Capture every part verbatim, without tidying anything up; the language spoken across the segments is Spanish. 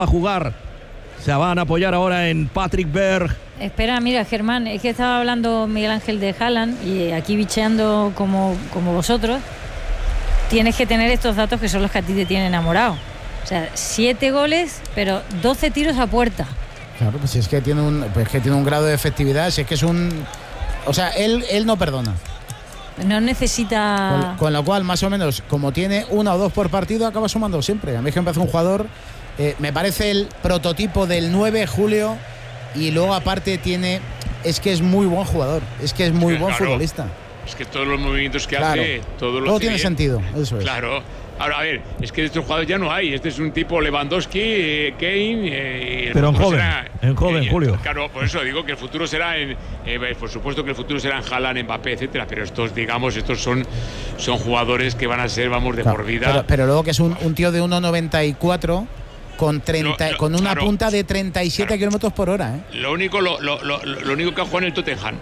a jugar. Se van a apoyar ahora en Patrick Berg. Espera, mira, Germán, es que estaba hablando Miguel Ángel de Haaland y aquí bicheando como, como vosotros, tienes que tener estos datos que son los que a ti te tienen enamorado. O sea, siete goles, pero doce tiros a puerta. Claro, pues si es que tiene un, pues que tiene un grado de efectividad, si es que es un... O sea, él, él no perdona. No necesita... Con, con lo cual, más o menos, como tiene una o dos por partido, acaba sumando siempre. A mí es que me parece un jugador... Eh, me parece el prototipo del nueve, Julio, y luego aparte tiene... Es que es muy buen jugador, es que es muy buen claro, futbolista. Es que todos los movimientos que claro, hace... Todo, lo todo hace tiene bien. sentido, eso es. Claro. Ahora, a ver, es que de estos jugadores ya no hay. Este es un tipo Lewandowski, eh, Kane... Eh, Pero en joven, será, en joven, eh, Julio. Claro, por eso digo que el futuro será en... Eh, por supuesto que el futuro será en Haaland, Mbappé, etcétera. Pero estos, digamos, estos son, son jugadores que van a ser, vamos, de claro, por vida. Pero, pero luego que es un, un tío de uno noventa y cuatro... Con, treinta, lo, lo, con una claro, punta de treinta y siete claro. kilómetros por hora, ¿eh? Lo único, lo, lo, lo, lo único que ha jugado en el Tottenham.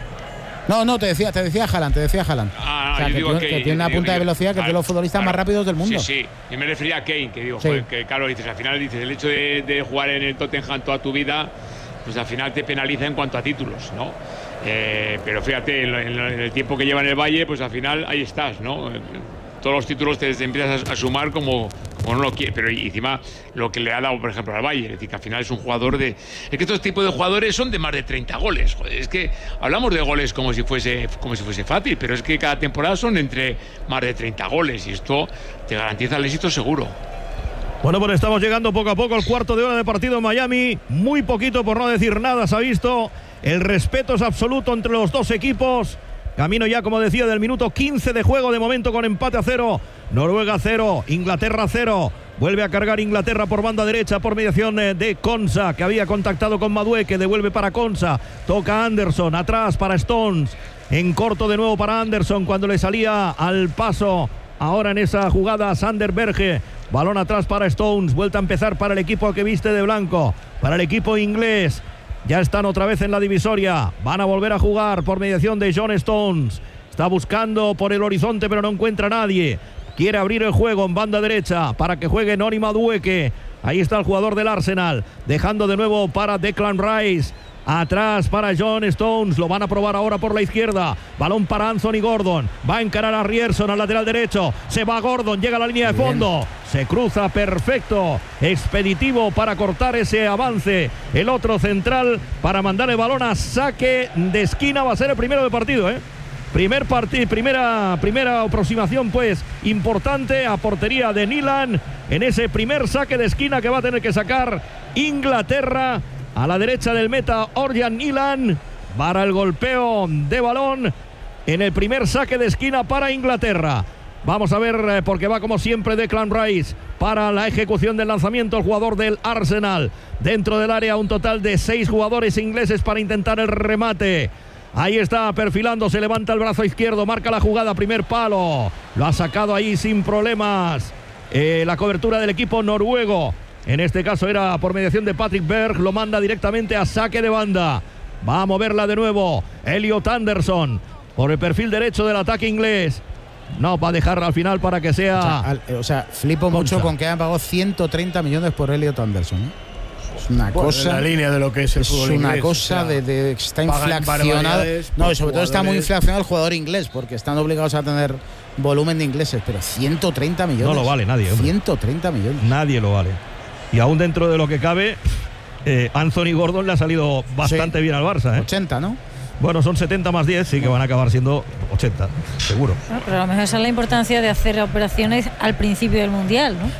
No, no, te decía, te decía Haaland, te decía Haaland. Ah, o sea, yo que, digo tiene, que, que tiene una digo, punta digo, de velocidad que claro, es de los futbolistas claro, más rápidos del mundo. Sí, sí. Yo me refería a Kane, que digo, sí. joder, que claro, dices, al final dices, el hecho de, de jugar en el Tottenham toda tu vida, pues al final te penaliza en cuanto a títulos, ¿no? Eh, pero fíjate, en, en, en el tiempo que lleva en el Valle, pues al final ahí estás, ¿no? Todos los títulos te, te empiezas a, a sumar como, como no lo quiere, pero encima lo que le ha dado, por ejemplo, al Valle, es decir, que al final es un jugador de... Es que estos tipos de jugadores son de más de treinta goles, joder, es que hablamos de goles como si fuese como si fuese fácil, pero es que cada temporada son entre más de treinta goles y esto te garantiza el éxito seguro. Bueno, pues estamos llegando poco a poco al cuarto de hora de partido en Miami, muy poquito por no decir nada se ha visto, el respeto es absoluto entre los dos equipos. Camino ya, como decía, del minuto quince de juego, de momento con empate a cero. Noruega cero, Inglaterra cero. Vuelve a cargar Inglaterra por banda derecha por mediación de Konsa, que había contactado con Madueke, que devuelve para Konsa. Toca Anderson, atrás para Stones. En corto de nuevo para Anderson cuando le salía al paso. Ahora en esa jugada Sander Berge. Balón atrás para Stones. Vuelta a empezar para el equipo que viste de blanco. Para el equipo inglés. Ya están otra vez en la divisoria. Van a volver a jugar por mediación de John Stones. Está buscando por el horizonte pero no encuentra a nadie. Quiere abrir el juego en banda derecha para que juegue Noni Madueke. Ahí está el jugador del Arsenal. Dejando de nuevo para Declan Rice. Atrás para John Stones. Lo van a probar ahora por la izquierda. Balón para Anthony Gordon. Va a encarar a Ryerson al lateral derecho. Se va Gordon. Llega a la línea de fondo. Se cruza perfecto. Expeditivo para cortar ese avance. El otro central para mandar el balón a saque de esquina. Va a ser el primero de partido, ¿eh? Primer partido, primera, primera aproximación, pues, importante a portería de Nilan. En ese primer saque de esquina que va a tener que sacar Inglaterra. A la derecha del meta, Orjan Nilan, para el golpeo de balón en el primer saque de esquina para Inglaterra. Vamos a ver, porque va como siempre Declan Rice para la ejecución del lanzamiento, el jugador del Arsenal. Dentro del área un total de seis jugadores ingleses para intentar el remate. Ahí está perfilando, se levanta el brazo izquierdo, marca la jugada, primer palo. Lo ha sacado ahí sin problemas eh, la cobertura del equipo noruego. En este caso era por mediación de Patrick Berg, lo manda directamente a saque de banda. Va a moverla de nuevo Elliot Anderson por el perfil derecho del ataque inglés. No, va a dejarla al final para que sea... O sea, al, o sea flipo Konsa. Mucho con que han pagado ciento treinta millones por Elliot Anderson, ¿eh? Es una bueno, cosa... En la línea de lo que es el es fútbol una inglés, cosa o sea, de, de... Está inflacionado. No, y sobre todo está muy inflacionado el jugador inglés, porque están obligados a tener volumen de ingleses, pero ciento treinta millones. No lo vale nadie, hombre. ciento treinta millones. Nadie lo vale. Y aún dentro de lo que cabe, eh, Anthony Gordon le ha salido bastante sí. bien al Barça, ¿eh? ochenta, ¿no? Bueno, son setenta más diez, sí que van a acabar siendo ochenta, seguro. No, pero a lo mejor esa es la importancia de hacer operaciones al principio del Mundial, ¿no?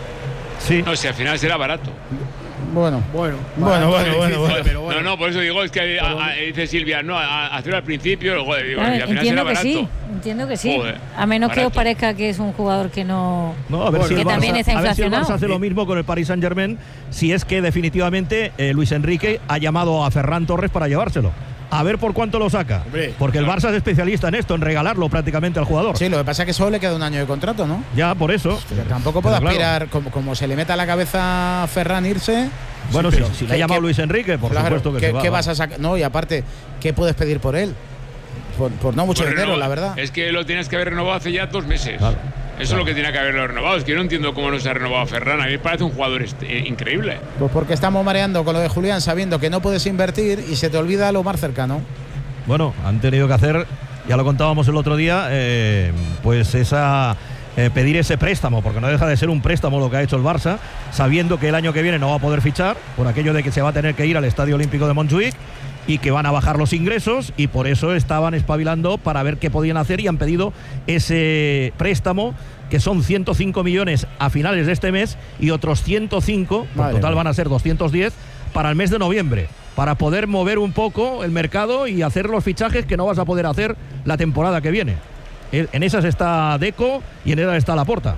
Sí. No, si al final será barato. Bueno, bueno, bueno, bueno, bueno, bueno, pero bueno. No, no, por eso digo, es que a, a, dice Silvia, no, a, a hacerlo al principio, joder, digo, claro, y al final entiendo será que barato. sí, entiendo que sí. Joder, a menos barato. que os parezca que es un jugador que no, no a ver bueno, si que el Barça, también está a ver si el inflacionado. Barça hace lo mismo con el Paris Saint-Germain, si es que definitivamente eh, Luis Enrique ha llamado a Ferran Torres para llevárselo. A ver por cuánto lo saca. Hombre, porque el Barça es especialista en esto, en regalarlo prácticamente al jugador. Sí, lo que pasa es que solo le queda un año de contrato, ¿no? Ya, por eso. Pero tampoco puede pero aspirar, claro. como, como se le meta a la cabeza a Ferran irse. Bueno, sí, si, si le ha llamado Luis Enrique, por claro, supuesto que ¿qué, se va. ¿qué va. vas a sacar? No, y aparte, ¿qué puedes pedir por él? Por, por no mucho Por dinero, renovar. la verdad. Es que lo tienes que haber renovado hace ya dos meses. Claro. Eso claro. es lo que tiene que haberlo renovado. Es que yo no entiendo cómo no se ha renovado Ferran. A mí me parece un jugador eh, increíble. Pues porque estamos mareando con lo de Julián, sabiendo que no puedes invertir y se te olvida lo más cercano. Bueno, han tenido que hacer, ya lo contábamos el otro día, eh, pues esa... Eh, pedir ese préstamo, porque no deja de ser un préstamo lo que ha hecho el Barça, sabiendo que el año que viene no va a poder fichar, por aquello de que se va a tener que ir al Estadio Olímpico de Montjuic y que van a bajar los ingresos, y por eso estaban espabilando para ver qué podían hacer y han pedido ese préstamo, que son ciento cinco millones a finales de este mes y otros ciento cinco, por total mía. Van a ser doscientos diez para el mes de noviembre, para poder mover un poco el mercado y hacer los fichajes que no vas a poder hacer la temporada que viene. En esas está Deco y en esas está Laporta.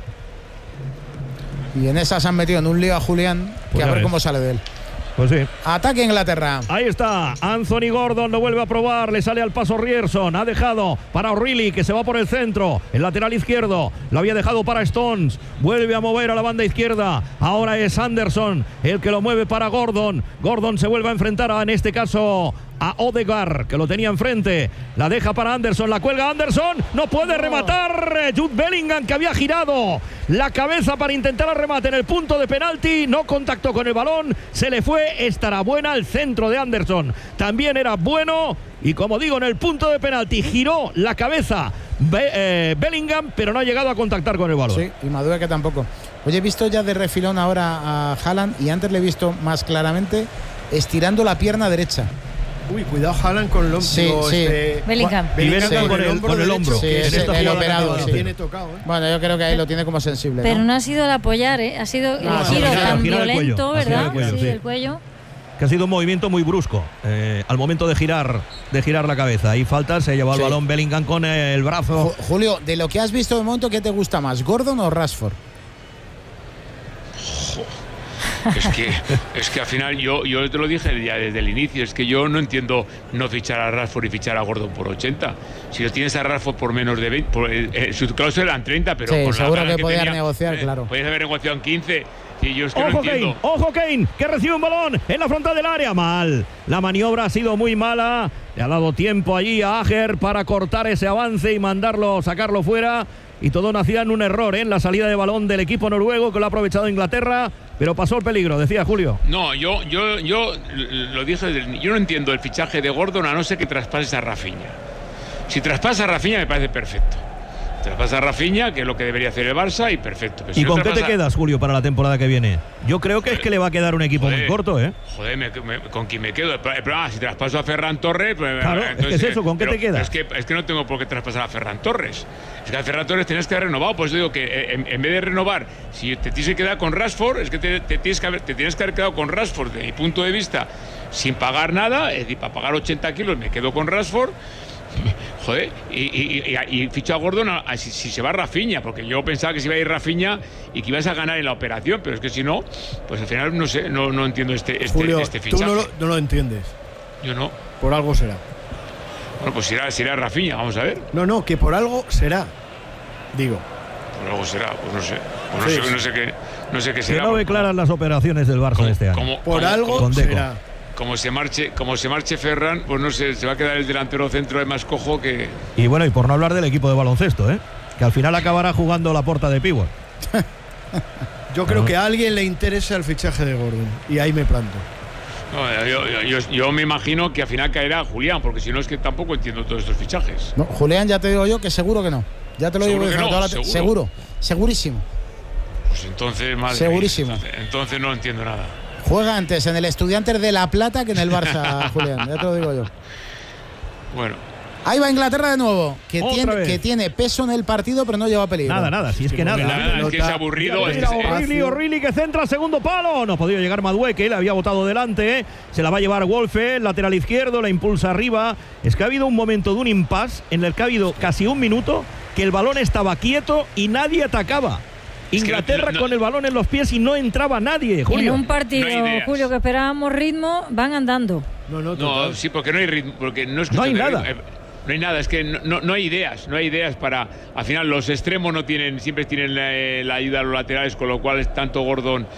Y en esas han metido en un lío a Julián, pues que a ver ves. cómo sale de él. Pues sí. Ataque Inglaterra. Ahí está. Anthony Gordon lo vuelve a probar. Le sale al paso Rierson. Ha dejado para O'Reilly, que se va por el centro. El lateral izquierdo. Lo había dejado para Stones. Vuelve a mover a la banda izquierda. Ahora es Anderson el que lo mueve para Gordon. Gordon se vuelve a enfrentar a, en este caso, a Odegaard, que lo tenía enfrente. La deja para Anderson. La cuelga Anderson. No puede rematar. Jude Bellingham, que había girado la cabeza para intentar el remate en el punto de penalti. No contactó con el balón. Se le fue. Estará buena el centro de Anderson. También era bueno. Y como digo, en el punto de penalti giró la cabeza Be eh, Bellingham, pero no ha llegado a contactar con el balón. Sí, y Madueque tampoco. Oye, he visto ya de refilón ahora a Haaland, y antes le he visto más claramente estirando la pierna derecha. Uy, cuidado Haaland con el hombro. Sí, sí. Este, Bellingham. Bellingham sí. con, el, con el hombro. Sí, en esta el operado. Sí. Tiene tocado, ¿eh? Bueno, yo creo que ahí lo tiene como sensible. Pero no, no ha sido el apoyar, ¿eh? Ha sido el no, giro sí, tan gira violento, ¿verdad? El cuello, sí, sí. el cuello. Que ha sido un movimiento muy brusco eh, al momento de girar de girar la cabeza. Y falta, se lleva el sí. balón Bellingham con el brazo. Julio, de lo que has visto de momento, ¿qué te gusta más, Gordon o Rashford? Es que, es que al final yo, yo te lo dije ya desde el inicio, es que yo no entiendo no fichar a Rashford y fichar a Gordon por ochenta. Si lo tienes a Rashford por menos de veinte, por, eh, su cláusula eran treinta, pero sí, con seguro la que, que podías tenía, negociar, eh, claro. Podías haber negociado en quince. Y yo es que ojo, no entiendo. Kane, ojo Kane, que recibe un balón en la frontal del área. Mal. La maniobra ha sido muy mala. Le ha dado tiempo allí a Ajer para cortar ese avance y mandarlo, sacarlo fuera. Y todo nacía en un error, ¿eh? En la salida de balón del equipo noruego, que lo ha aprovechado Inglaterra, pero pasó el peligro, decía Julio. No, yo, yo, yo lo dije, yo no entiendo el fichaje de Gordon a no ser que traspases a Rafinha. Si traspasa a Rafinha me parece perfecto. Traspasa a Rafinha, que es lo que debería hacer el Barça, y perfecto. Pero ¿Y si con no traspasa... qué te quedas, Julio, para la temporada que viene? Yo creo que joder, es que le va a quedar un equipo joder, muy corto, ¿eh? Joder, me, me, ¿con quién me quedo? Pero, ah, si traspaso a Ferran Torres... Pues, claro, entonces, es que es eso, ¿con qué te quedas? Es que, es que no tengo por qué traspasar a Ferran Torres. Es que a Ferran Torres tienes que haber renovado. Pues digo que en, en vez de renovar, si te tienes que quedar con Rashford, es que te, te, tienes que haber, te tienes que haber quedado con Rashford, desde mi punto de vista, sin pagar nada. Es decir, para pagar ochenta kilos me quedo con Rashford. Joder, y, y, y, y ficho a Gordon a, a, si, si se va Rafinha, porque yo pensaba que se iba a ir Rafinha y que ibas a ganar en la operación, pero es que si no, pues al final no sé, no, no entiendo este, este, Julio, este fichaje. Tú no lo, no lo entiendes. Yo no. Por algo será. Bueno, pues será, será Rafinha, vamos a ver. No, no, que por algo será. Digo. Por algo será, pues no sé. Pues no, sí, sé sí. no sé qué, no sé qué será. Que no ve claras las operaciones del Barça como, este año. Como, por como, algo como, será. Como se marche, como se marche Ferran, pues no sé, se va a quedar el delantero centro de más cojo que. Y bueno, y por no hablar del equipo de baloncesto, ¿eh? Que al final acabará jugando la porta de pívot. Yo creo que a alguien le interesa el fichaje de Gordon y ahí me planto. No, yo, yo, yo, yo me imagino que al final caerá Julián, porque si no es que tampoco entiendo todos estos fichajes. No, Julián, ya te digo yo que seguro que no. Ya te lo digo que no, toda la seguro. seguro, segurísimo. Pues entonces, madre segurísimo. Mía, entonces, entonces no entiendo nada. Juega antes en el Estudiantes de La Plata que en el Barça, Julián, ya te lo digo yo. Bueno. Ahí va Inglaterra de nuevo, que tiene, que tiene peso en el partido, pero no lleva peligro. Nada, nada, si es, es que, que nada. nada es que es aburrido. Mira, O'Reilly, O'Reilly que centra al segundo palo. No ha podido llegar Madueque, le había botado delante. ¿eh? Se la va a llevar Wolfe, lateral izquierdo, la impulsa arriba. Es que ha habido un momento de un impasse en el que ha habido casi un minuto que el balón estaba quieto y nadie atacaba. Inglaterra es que no, no, con el balón en los pies y no entraba nadie, Julio. En un partido, no Julio, que esperábamos ritmo, van andando. No, no, no sí, porque no hay ritmo, porque no, no hay nada. Ritmo. No hay nada, es que no, no, no hay ideas, no hay ideas para. Al final, los extremos no tienen, siempre tienen la, la ayuda a los laterales, con lo cual tanto Gordon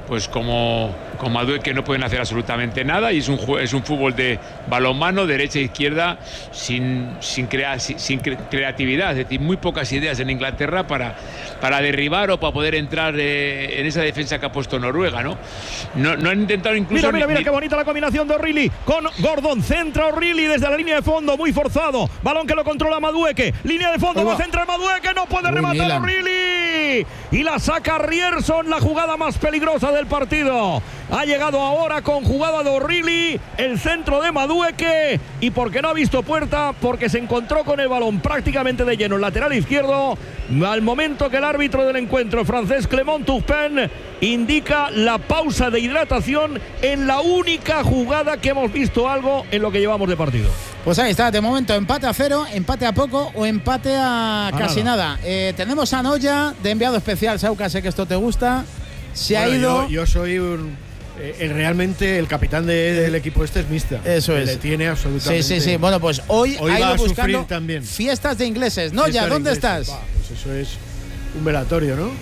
pues como, como Madueque no pueden hacer absolutamente nada, y es un, es un fútbol de balonmano, derecha e izquierda, sin, sin, crea, sin, sin creatividad, es decir, muy pocas ideas en Inglaterra para, para derribar o para poder entrar eh, en esa defensa que ha puesto Noruega, ¿no? No, no han intentado incluso... Mira, mira, mira ni, qué bonita la combinación de O'Reilly con Gordon, centra O'Reilly desde la línea de fondo, muy forzado, balón que lo controla Madueque, línea de fondo, va a centrar Madueque, no puede Uy, rematar O'Reilly, y la saca Rierson, la jugada más peligrosa del partido. Ha llegado ahora con jugada de O'Reilly, el centro de Madueque, y porque no ha visto puerta, porque se encontró con el balón prácticamente de lleno, el lateral izquierdo, al momento que el árbitro del encuentro, francés Clément Turpin, indica la pausa de hidratación en la única jugada que hemos visto algo en lo que llevamos de partido. Pues ahí está, de momento empate a cero, empate a poco o empate a, a casi nada. nada. Eh, tenemos a Noya de enviado especial, Sauca, sé que esto te gusta. Se bueno, ha ido. Yo, yo soy un, eh, realmente el capitán de, del equipo este es Mister. Eso es. Le tiene absolutamente. Sí, sí, sí. Bueno, pues hoy, hoy ha ido va a buscando sufrir también. Fiestas de ingleses. Noya, ¿dónde de ingleses. estás? Bah, pues eso es un velatorio, ¿no?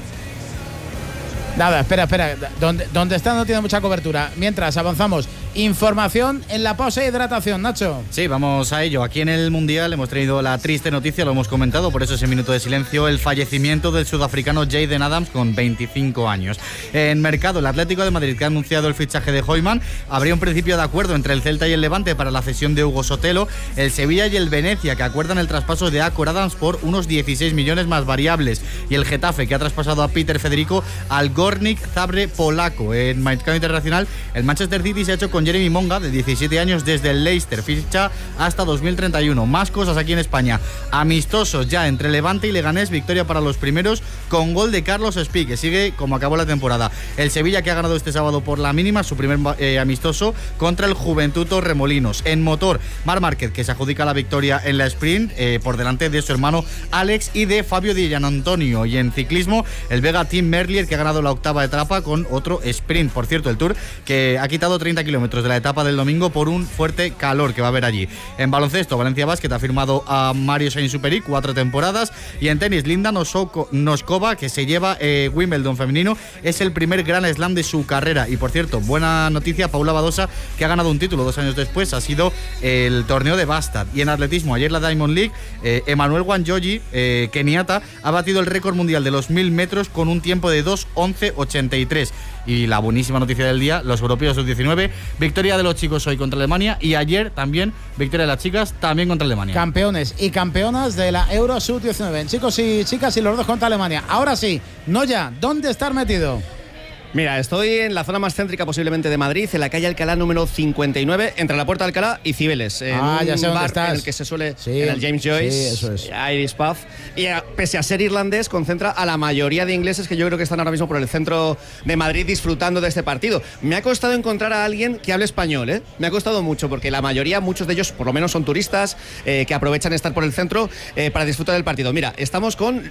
Nada, espera, espera. Donde, donde está no tiene mucha cobertura. Mientras avanzamos, información en la pausa de hidratación, Nacho. Sí, vamos a ello. Aquí en el Mundial hemos traído la triste noticia, lo hemos comentado, por eso ese minuto de silencio, el fallecimiento del sudafricano Jayden Adams con veinticinco años. En mercado, el Atlético de Madrid, que ha anunciado el fichaje de Hoyman, habría un principio de acuerdo entre el Celta y el Levante para la cesión de Hugo Sotelo, el Sevilla y el Venecia, que acuerdan el traspaso de Acor Adams por unos dieciséis millones más variables, y el Getafe, que ha traspasado a Peter Federico al Górnik Zabrze polaco. En mercado internacional, el Manchester City se ha hecho con Jeremy Monga, de diecisiete años, desde el Leicester, ficha hasta dos mil treinta y uno. Más cosas aquí en España. Amistosos ya entre Levante y Leganés, victoria para los primeros con gol de Carlos Espí, que sigue como acabó la temporada. El Sevilla, que ha ganado este sábado por la mínima su primer eh, amistoso contra el Juventud Torremolinos. En motor, Marc Márquez, que se adjudica la victoria en la sprint eh, por delante de su hermano Alex y de Fabio Di Gianantonio. Y en ciclismo, el Vega Tim Merlier, que ha ganado la octava etapa con otro sprint. Por cierto, el Tour, que ha quitado treinta kilómetros de la etapa del domingo por un fuerte calor que va a haber allí. En baloncesto, Valencia Basket ha firmado a Mario Sainz-Superic cuatro temporadas, y en tenis, Linda Noskova, que se lleva eh, Wimbledon femenino, es el primer Grand Slam de su carrera. Y por cierto, buena noticia, Paula Badosa, que ha ganado un título dos años después, ha sido el torneo de Bastad. Y en atletismo, ayer la Diamond League, eh, Emmanuel Wanjoji, eh, keniata, ha batido el récord mundial de los mil metros con un tiempo de dos once ochenta y tres. Y la buenísima noticia del día, los europeos sub diecinueve, victoria de los chicos hoy contra Alemania, y ayer también victoria de las chicas también contra Alemania. Campeones y campeonas de la Euro sub diecinueve, chicos y chicas, y los dos contra Alemania. Ahora sí, Noya, ¿dónde estar metido? Mira, estoy en la zona más céntrica posiblemente de Madrid, en la calle Alcalá número cincuenta y nueve, entre la Puerta de Alcalá y Cibeles. En ah, ya sé un dónde bar estás. En el que se suele, sí, en el James Joyce, sí, eso es. Irish Pub. Y a, pese a ser irlandés, concentra a la mayoría de ingleses que yo creo que están ahora mismo por el centro de Madrid disfrutando de este partido. Me ha costado encontrar a alguien que hable español, ¿eh? Me ha costado mucho, porque la mayoría, muchos de ellos, por lo menos son turistas, eh, que aprovechan estar por el centro eh, para disfrutar del partido. Mira, estamos con...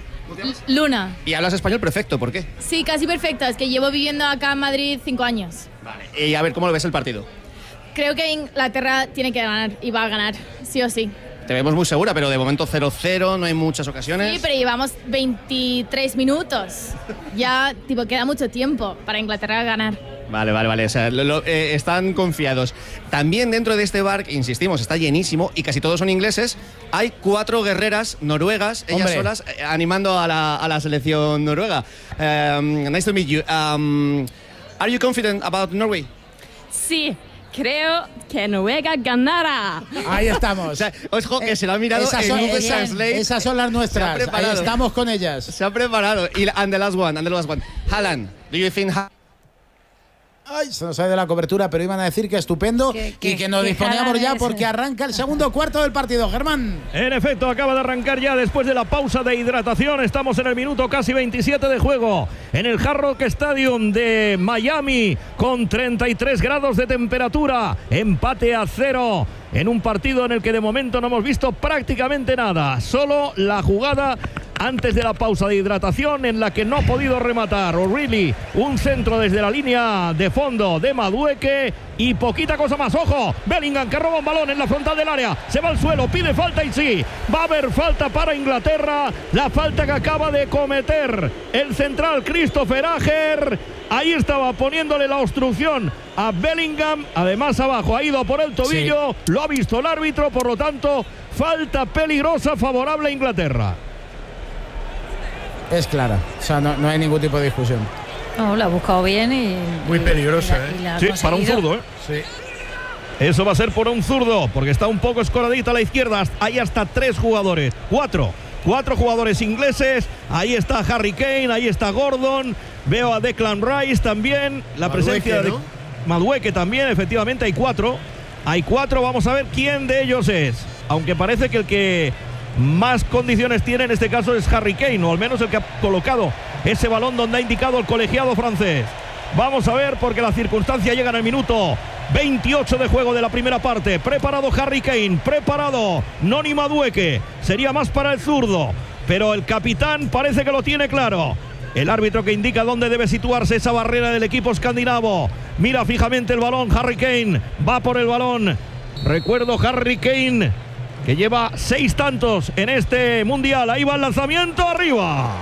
Luna. Y hablas español perfecto, ¿por qué? Sí, casi perfecto, es que llevo viviendo acá en Madrid cinco años. Vale, y a ver, ¿cómo lo ves el partido? Creo que Inglaterra tiene que ganar y va a ganar, sí o sí. Te vemos muy segura, pero de momento cero cero, no hay muchas ocasiones. Sí, pero llevamos veintitrés minutos. Ya, tipo, queda mucho tiempo para Inglaterra ganar. Vale, vale, vale. O sea, lo, lo, eh, están confiados. También dentro de este bar, insistimos, está llenísimo y casi todos son ingleses. Hay cuatro guerreras noruegas, ellas Hombre. solas, eh, animando a la, a la selección noruega. Um, nice to meet you. Um, are you confident about Norway? Sí. Creo que Noruega ganará. Ahí estamos. O sea, ojo, que se lo ha mirado esas en son, Google esas, Translate. esas son las nuestras. Ahí estamos con ellas. Se ha preparado. Y la- and the last one, and the last one. Haaland, do you think... Ha- Ay, se nos ha ido la cobertura, pero iban a decir que estupendo Que- y que- que nos que disponíamos Haaland ya es- porque arranca el segundo cuarto del partido. Germán. En efecto, acaba de arrancar ya después de la pausa de hidratación. Estamos en el minuto casi veintisiete de juego en el Hard Rock Stadium de Miami, con treinta y tres grados de temperatura, empate a cero en un partido en el que de momento no hemos visto prácticamente nada, solo la jugada antes de la pausa de hidratación en la que no ha podido rematar O'Reilly, un centro desde la línea de fondo de Madueque y poquita cosa más. Ojo, Bellingham, que roba un balón en la frontal del área, se va al suelo, pide falta y sí, va a haber falta para Inglaterra, la falta que acaba de cometer el central Christopher Ajer. Ahí estaba poniéndole la obstrucción a Bellingham. Además abajo ha ido por el tobillo. Sí. Lo ha visto el árbitro. Por lo tanto, falta peligrosa favorable a Inglaterra. Es clara. O sea, no, no hay ningún tipo de discusión. No, la ha buscado bien y... Muy y, peligrosa, y la, ¿eh? y Sí, para un zurdo, ¿eh? Sí. Eso va a ser por un zurdo, porque está un poco escoradita a la izquierda. Hay hasta tres jugadores. Cuatro. Cuatro jugadores ingleses. Ahí está Harry Kane, ahí está Gordon. Veo a Declan Rice también. La Madueke, presencia de ¿no? Madueke también, efectivamente. Hay cuatro. Hay cuatro. Vamos a ver quién de ellos es. Aunque parece que el que más condiciones tiene en este caso es Harry Kane, o al menos el que ha colocado ese balón donde ha indicado el colegiado francés. Vamos a ver, porque la circunstancia llega en el minuto veintiocho de juego de la primera parte. Preparado Harry Kane, preparado Noni Madueke. Sería más para el zurdo, pero el capitán parece que lo tiene claro. El árbitro que indica dónde debe situarse esa barrera del equipo escandinavo. Mira fijamente el balón, Harry Kane va por el balón. Recuerdo Harry Kane, que lleva seis tantos en este mundial. Ahí va el lanzamiento, arriba.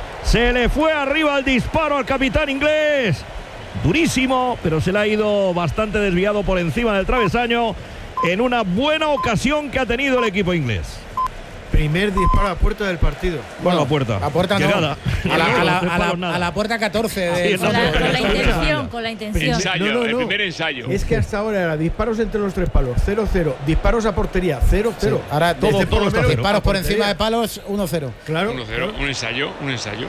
Se le fue arriba el disparo al capitán inglés. Durísimo, pero se le ha ido bastante desviado por encima del travesaño en una buena ocasión que ha tenido el equipo inglés. Primer disparo a puerta del partido. Bueno, a puerta. A puerta no. Llegada. A la, a la- No, a la- no, nada. a la puerta catorce. De Sí, Con la, con la no, no, intención, con la intención. Ensayo, No, no, el no. primer ensayo. Es que hasta ahora era disparos entre los tres palos, cero cero. Disparos a portería, cero cero. Sí, ahora Todo- desde todo por lo está menos cero. disparos por A encima de portería. palos, uno cero. Claro. uno cero, un ensayo, un ensayo.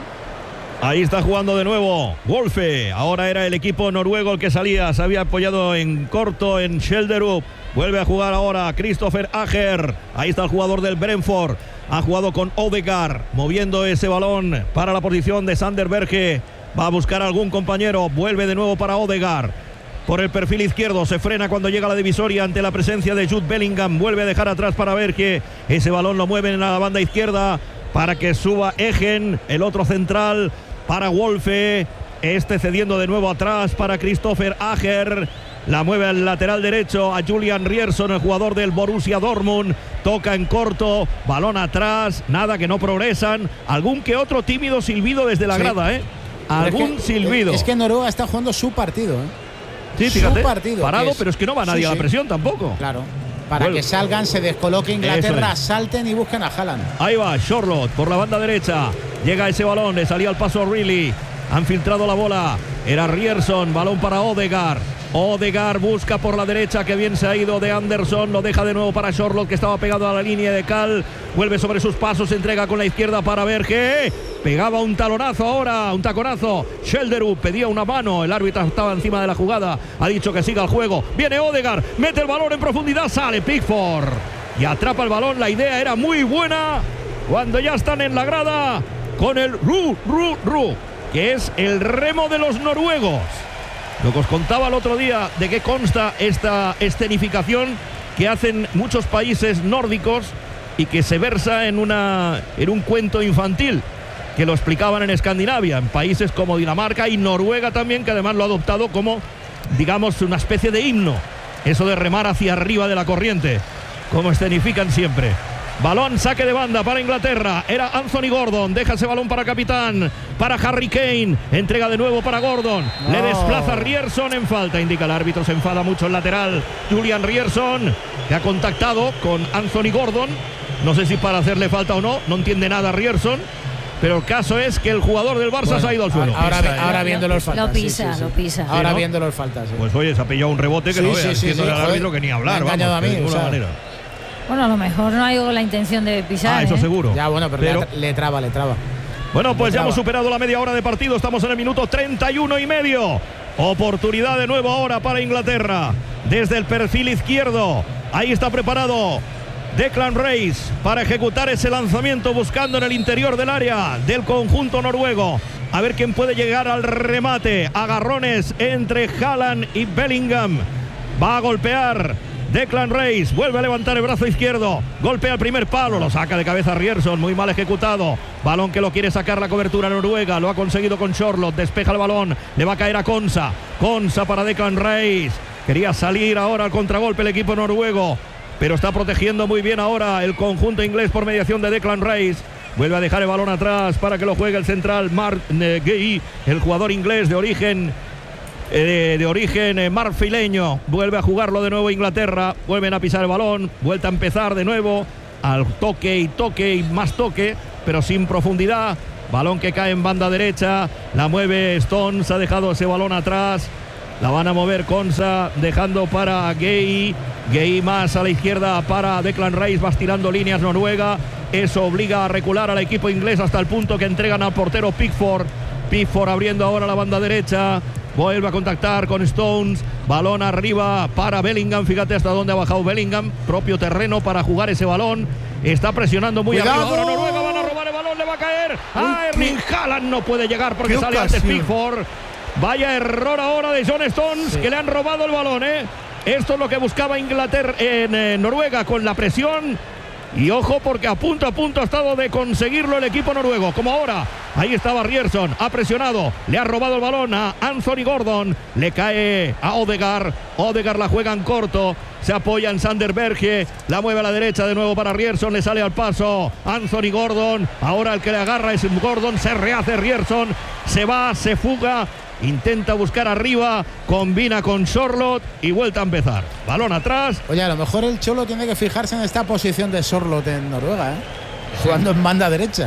Ahí está jugando de nuevo Wolfe. Ahora era el equipo noruego el que salía. Se había apoyado en corto en Schelderup. Vuelve a jugar ahora Christopher Ager. Ahí está el jugador del Brentford. Ha jugado con Odegaard, moviendo ese balón para la posición de Sander Berge. Va a buscar a algún compañero. Vuelve de nuevo para Odegaard. Por el perfil izquierdo, se frena cuando llega a la divisoria ante la presencia de Jude Bellingham. Vuelve a dejar atrás para Berge. Ese balón lo mueven en la banda izquierda para que suba Egen, el otro central, para Wolfe. Este cediendo de nuevo atrás para Christopher Ager. La mueve al lateral derecho a Julian Rierson, el jugador del Borussia Dortmund. Toca en corto, balón atrás, nada, que no progresan. Algún que otro tímido silbido desde la Sí. grada, ¿eh? Pero Algún es que, silbido. Es que Noruega está jugando su partido, ¿eh? Sí, su fíjate, partido, parado, que es- pero es que no va nadie Sí, a la sí. presión tampoco. Claro. Para Vuelve. que salgan, se descoloque Inglaterra, Eso es. salten y busquen a Haaland. Ahí va Charlotte por la banda derecha. Llega ese balón, le salía al paso a Reilly. Han filtrado la bola. Era Rierson, balón para Odegaard. Odegaard busca por la derecha, que bien se ha ido de Anderson. Lo deja de nuevo para Charlotte, que estaba pegado a la línea de cal. Vuelve sobre sus pasos, entrega con la izquierda para Berge. Pegaba un talonazo ahora, un taconazo. Schelderup pedía una mano. El árbitro estaba encima de la jugada. Ha dicho que siga el juego. Viene Odegaard, mete el balón en profundidad, sale Pickford y atrapa el balón. La idea era muy buena cuando ya están en la grada con el Ru, Ru, Ru, que es el remo de los noruegos. Lo que os contaba el otro día de qué consta esta escenificación que hacen muchos países nórdicos y que se versa en, una, en un cuento infantil, que lo explicaban en Escandinavia, en países como Dinamarca y Noruega también, que además lo ha adoptado como, digamos, una especie de himno. Eso de remar hacia arriba de la corriente, como escenifican siempre. Balón, saque de banda para Inglaterra. Era Anthony Gordon. Deja ese balón para capitán. Para Harry Kane. Entrega de nuevo para Gordon. No. Le desplaza Rierson en falta. Indica el árbitro. Se enfada mucho el lateral. Julian Rierson, que ha contactado con Anthony Gordon. No sé si para hacerle falta o no. No entiende nada Rierson. Pero el caso es que el jugador del Barça Bueno, se ha ido al suelo. Ahora, Pisa, ahora eh. viendo los faltas. Lo sí, pisa, sí, sí. lo pisa. Ahora Sí, ¿no? viendo los faltas. sí. Pues oye, se ha pillado un rebote que Sí, no sí, veas. sí, Diciéndole sí, al joder. árbitro que ni hablar. Me ha engañado Vamos, a mí, de ninguna o sea. manera. Bueno, a lo mejor no hay la intención de pisar. Ah, eso ¿eh? seguro. Ya, bueno, pero, Pero- Le, le traba, le traba. Bueno, pues ya Traba. hemos superado la media hora de partido. Estamos en el minuto treinta y uno y medio. Oportunidad de nuevo ahora para Inglaterra. Desde el perfil izquierdo. Ahí está preparado Declan Rice para ejecutar ese lanzamiento, buscando en el interior del área del conjunto noruego. A ver quién puede llegar al remate. Agarrones entre Haaland y Bellingham. Va a golpear Declan Rice, vuelve a levantar el brazo izquierdo, golpea el primer palo, lo saca de cabeza Rierson, muy mal ejecutado. Balón que lo quiere sacar la cobertura noruega, lo ha conseguido con Charlotte, despeja el balón, le va a caer a Konsa. Konsa para Declan Rice. Quería salir ahora al contragolpe el equipo noruego, pero está protegiendo muy bien ahora el conjunto inglés por mediación de Declan Rice. Vuelve a dejar el balón atrás para que lo juegue el central Mark Gay, el jugador inglés de origen eh, de origen eh, marfileño. Vuelve a jugarlo de nuevo Inglaterra. Vuelven a pisar el balón. Vuelta a empezar de nuevo. Al toque y toque y más toque, pero sin profundidad. Balón que cae en banda derecha. La mueve Stones. Ha dejado ese balón atrás. La van a mover Konsa, dejando para Gay. Gay más a la izquierda para Declan Rice. Va estirando líneas Noruega. Eso obliga a recular al equipo inglés hasta el punto que entregan al portero Pickford. Pickford abriendo ahora la banda derecha. Vuelve a contactar con Stones. Balón arriba para Bellingham. Fíjate hasta dónde ha bajado Bellingham. Propio terreno para jugar ese balón. Está presionando muy ¡Cuidado! arriba. Ahora Noruega van a robar el balón. Le va a caer. A Erling Haaland no puede llegar porque sale antes Pickford. Vaya error ahora de John Stones, sí, que le han robado el balón, ¿eh? Esto es lo que buscaba Inglaterra en eh, Noruega con la presión. Y ojo porque a punto a punto ha estado de conseguirlo el equipo noruego. Como ahora, ahí estaba Ryerson, ha presionado, le ha robado el balón a Anthony Gordon. Le cae a Odegaard. Odegaard la juega en corto. Se apoya en Sander Berge. La mueve a la derecha de nuevo para Ryerson. Le sale al paso Anthony Gordon. Ahora el que le agarra es Gordon. Se rehace Ryerson. Se va, se fuga. Intenta buscar arriba, combina con Sorloth y vuelta a empezar. Balón atrás. Oye, a lo mejor el Cholo tiene que fijarse en esta posición de Sorloth en Noruega, ¿eh? Jugando en banda derecha.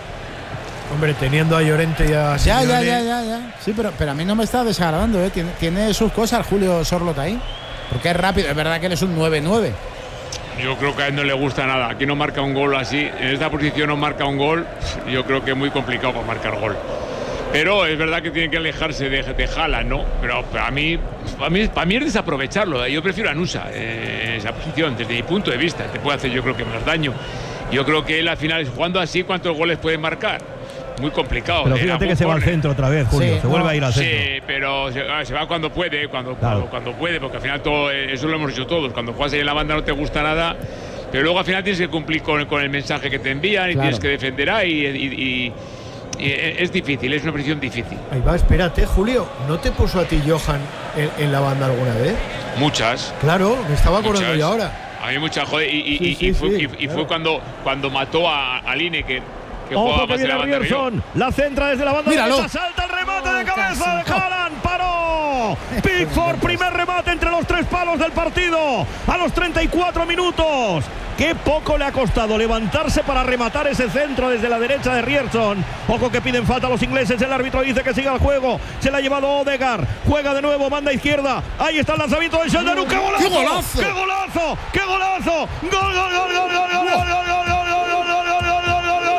Hombre, teniendo a Llorente y a Ya, ya, ya, ya, ya. Sí, pero, pero a mí no me está desagradando, ¿eh? Tiene, tiene sus cosas Julio Sorloth ahí. Porque es rápido, es verdad que él es un nueve nueve. Yo creo que a él no le gusta nada. Aquí no marca un gol así. En esta posición no marca un gol. Yo creo que es muy complicado para marcar gol. Pero es verdad que tiene que alejarse de, de Haaland, ¿no? Pero para mí, para mí, para mí es desaprovecharlo. Yo prefiero a Nusa eh, en esa posición, desde mi punto de vista. Te puede hacer, yo creo que más daño. Yo creo que él al final, jugando así, ¿cuántos goles puede marcar? Muy complicado. Pero fíjate que se va al centro otra vez, Julio. Sí, se vuelve no, a ir al centro. Sí, pero se, se va cuando puede, cuando, Claro. cuando, cuando puede, porque al final todo, eso lo hemos hecho todos. Cuando juegas ahí en la banda no te gusta nada, pero luego al final tienes que cumplir con, con el mensaje que te envían y Claro. tienes que defender ahí y, y, y, y es difícil, es una posición difícil. Ahí va, espérate, Julio. ¿No te puso a ti Johan en, en la banda alguna vez? Muchas. Claro, me estaba acordando Muchas. yo ahora. A mí muchas, joder, y, y, Sí, y, sí, y fue, sí, y, y claro. fue cuando, cuando mató a, a Line, que, que Ojo jugaba que más en viene la banda que yo. Ryerson, la centra desde la banda Míralo. derecha, salta el remate Oh, de cabeza casi. de Haaland, paró Pickford, primer remate entre los tres palos del partido a los treinta y cuatro minutos. Qué poco le ha costado levantarse para rematar ese centro desde la derecha de Ryerson. Ojo que piden falta a los ingleses, el árbitro dice que siga el juego. Se la ha llevado Odegaard, juega de nuevo, banda izquierda. Ahí está el lanzamiento de Sheldon. ¡Qué golazo! ¡Qué golazo! ¡Qué golazo! ¡Qué golazo! ¡Gol, gol, gol, gol, gol, gol, gol, gol, gol, gol, gol, gol, gol, gol, gol, gol, gol, gol,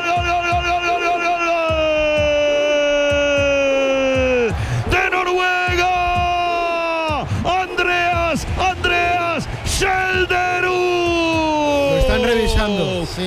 de Noruega! Andreas, Andreas Schjelderup. Lo están revisando. Sí.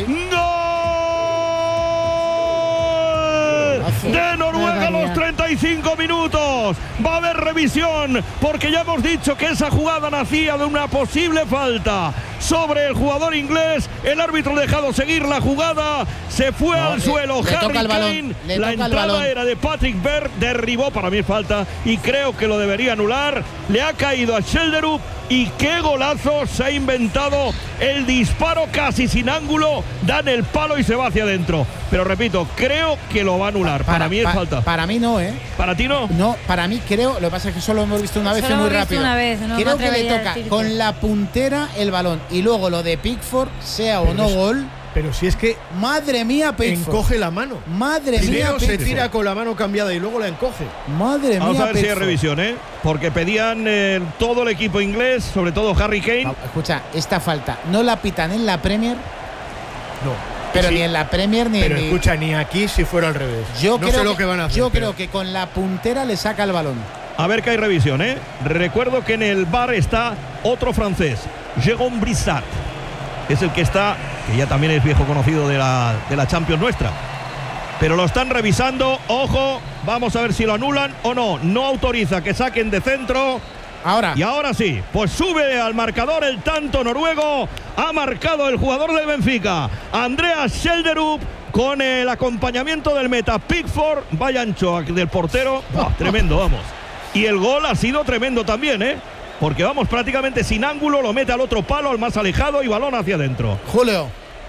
¡Gol! De Noruega a los treinta y cinco minutos. Va a haber revisión porque ya hemos dicho que esa jugada nacía de una posible falta sobre el jugador inglés. El árbitro ha dejado seguir la jugada. Se fue No, al le- suelo le Harry toca el balón, Kane. le La toca el entrada balón. era de Patrick Berg. Derribó, para mí es falta y creo que lo debería anular. Le ha caído a Schjelderup. Y qué golazo se ha inventado el disparo casi sin ángulo. Dan el palo y se va hacia adentro. Pero repito, creo que lo va a anular. Para, mí es pa- falta. Para mí no, ¿eh? ¿Para ti no? No, para mí creo, lo que pasa es que solo hemos visto una vez Solo y muy hemos visto rápido. una vez, no me creo que le atrevería a toca decirte. con la puntera el balón y luego lo de Pickford, sea o Pero no es- gol. Pero si es que Madre mía, Pickford. encoge la mano. Madre mía, Primero se Pickford. tira con la mano cambiada y luego la encoge. Madre Vamos mía, a ver si hay Pickford. revisión, ¿eh? Porque pedían eh, todo el equipo inglés, sobre todo Harry Kane. No, escucha, esta falta no la pitan en la Premier, No. pero Sí, ni en la Premier ni Pero en. escucha, ni aquí si fuera al revés. Yo no creo sé lo que, que van a hacer. Yo pero- creo que con la puntera le saca el balón. A ver que hay revisión, ¿eh? Recuerdo que en el bar está otro francés, Jérôme Brissat. Es el que está, que ya también es viejo conocido de la, de la Champions nuestra. Pero lo están revisando. Ojo, vamos a ver si lo anulan o no. No autoriza que saquen de centro. Ahora. Y ahora sí, pues sube al marcador el tanto noruego. Ha marcado el jugador del Benfica, Andreas Schjelderup, con el acompañamiento del meta Pickford. Vaya ancho del portero. Buah, tremendo, vamos. Y el gol ha sido tremendo también, ¿eh? Porque vamos prácticamente sin ángulo, lo mete al otro palo, al más alejado y balón hacia adentro. Julio.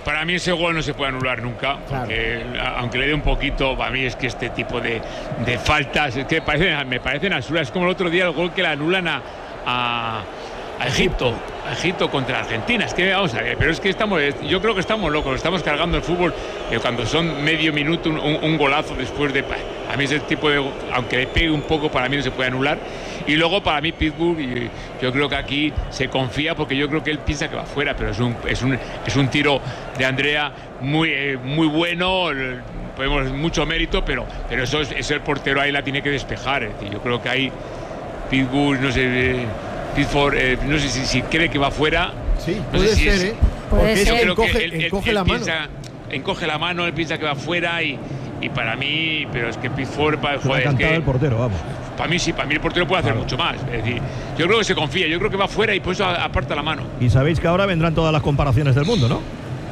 para mí ese gol no se puede anular nunca, porque claro, aunque le dé un poquito, para mí es que este tipo de, de faltas, es que parecen, me parecen absurdas. Es como el otro día el gol que le anulan a, a, a Egipto, a Egipto contra Argentina. Es que vamos a ver, pero es que estamos, yo creo que estamos locos, estamos cargando el fútbol, que cuando son medio minuto un, un, un golazo después de... A mí ese tipo de, aunque le pegue un poco, para mí no se puede anular. Y luego para mí Pitbull, y yo creo que aquí se confía porque yo creo que él piensa que va fuera, pero es un, es un, es un tiro de Andrea muy, eh, muy bueno, podemos mucho mérito, pero, pero eso es, es el portero ahí la tiene que despejar. Es decir, yo creo que ahí Pitbull, no sé, eh, Pitford, eh, no sé si, si cree que va fuera. Sí, no puede sé si ser, es, ¿eh? Porque yo creo encoge, que él, él, encoge él la piensa, mano. encoge la mano, él piensa que va fuera y, y para mí, pero es que Pitford, para, Se lo ha joder, es cantado que, el portero, vamos. para mí sí, para mí el portero puede hacer Claro. mucho más. Es decir, yo creo que se confía, yo creo que va fuera y por eso aparta la mano. Y sabéis que ahora vendrán todas las comparaciones del mundo, ¿no?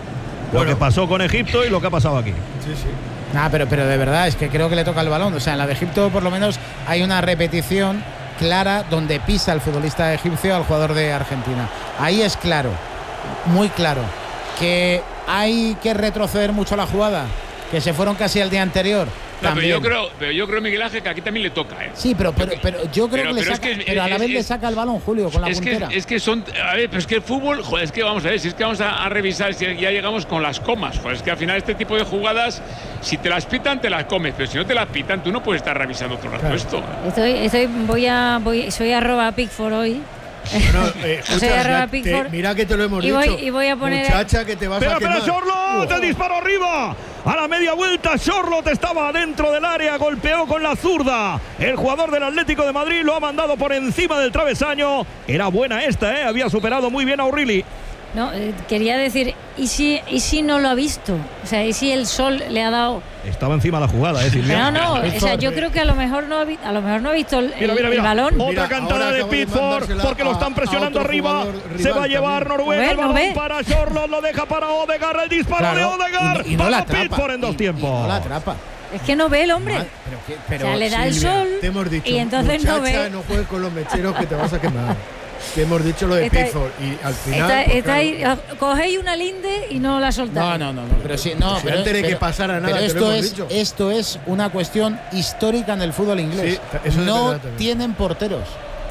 Lo Bueno. que pasó con Egipto y lo que ha pasado aquí. Sí, sí. Nah, pero, pero de verdad, es que creo que le toca el balón. O sea, en la de Egipto por lo menos hay una repetición clara donde pisa el futbolista egipcio al jugador de Argentina. Ahí es claro, muy claro, que hay que retroceder mucho la jugada, que se fueron casi al día anterior. No, pero también. yo creo, pero yo creo, Miguel Ángel, que aquí también le toca, ¿eh? Sí, pero, pero, pero yo creo Pero- que le pero es saca, que es- pero a la es- vez le es- saca el balón, Julio, con la Es que, puntera. es que son, a ver, pero es que el fútbol, joder, es que vamos a ver, si es que vamos a, a revisar, si ya llegamos con las comas, joder, es que al final este tipo de jugadas, si te las pitan, te las comes, pero si no te las pitan, tú no puedes estar revisando todo el rato esto. Estoy, estoy, voy a, voy, soy arroba Pickford hoy. Bueno, eh, Soy escucha, arroba ya te- Pickford. mira que te lo hemos Y dicho. voy- y voy a poner- Muchacha, que te vas Espera, a quemar. espera, Sorlot, Uh. el disparo arriba. A la media vuelta, Sorlot estaba dentro del área, golpeó con la zurda. El jugador del Atlético de Madrid lo ha mandado por encima del travesaño. Era buena esta, ¿eh? Había superado muy bien a Urrili. No, eh, quería decir, ¿y si, ¿y si no lo ha visto? O sea, ¿y si el sol le ha dado...? Estaba encima de la jugada, ¿eh, Silvia? No, no, o sea, yo creo que a lo mejor no ha, vi- a lo mejor no ha visto el, Mira, mira, el mira. balón. Otra Mira, cantada ahora de acaba de Pitford mandársela porque lo a- están presionando a otro arriba. jugador Se rival va a llevar también. Noruega. ¿No ve? El ¿No balón ve? para Sorlot, lo deja para Odegaard. El disparo Claro, de Odegaard. y no, y no la Para atrapa. Pitford en dos y- tiempos. y no la atrapa. Es que no ve el hombre. Madre, pero qué- O pero, sea, le da el Silvia, sol te hemos dicho, y entonces no muchacha, ve. no juegues con los mecheros que te vas a quemar. Te hemos dicho lo de Está- Pickford y al final. Está, pues, está claro, ahí, ah, cogéis una linde y no la soltáis. No, no, no, no, pero sí, no, Si pero, antes de que pero- pasara nada, pero te lo esto hemos es, dicho. esto es una cuestión histórica en el fútbol inglés. Sí, eso es no verdad también. tienen porteros.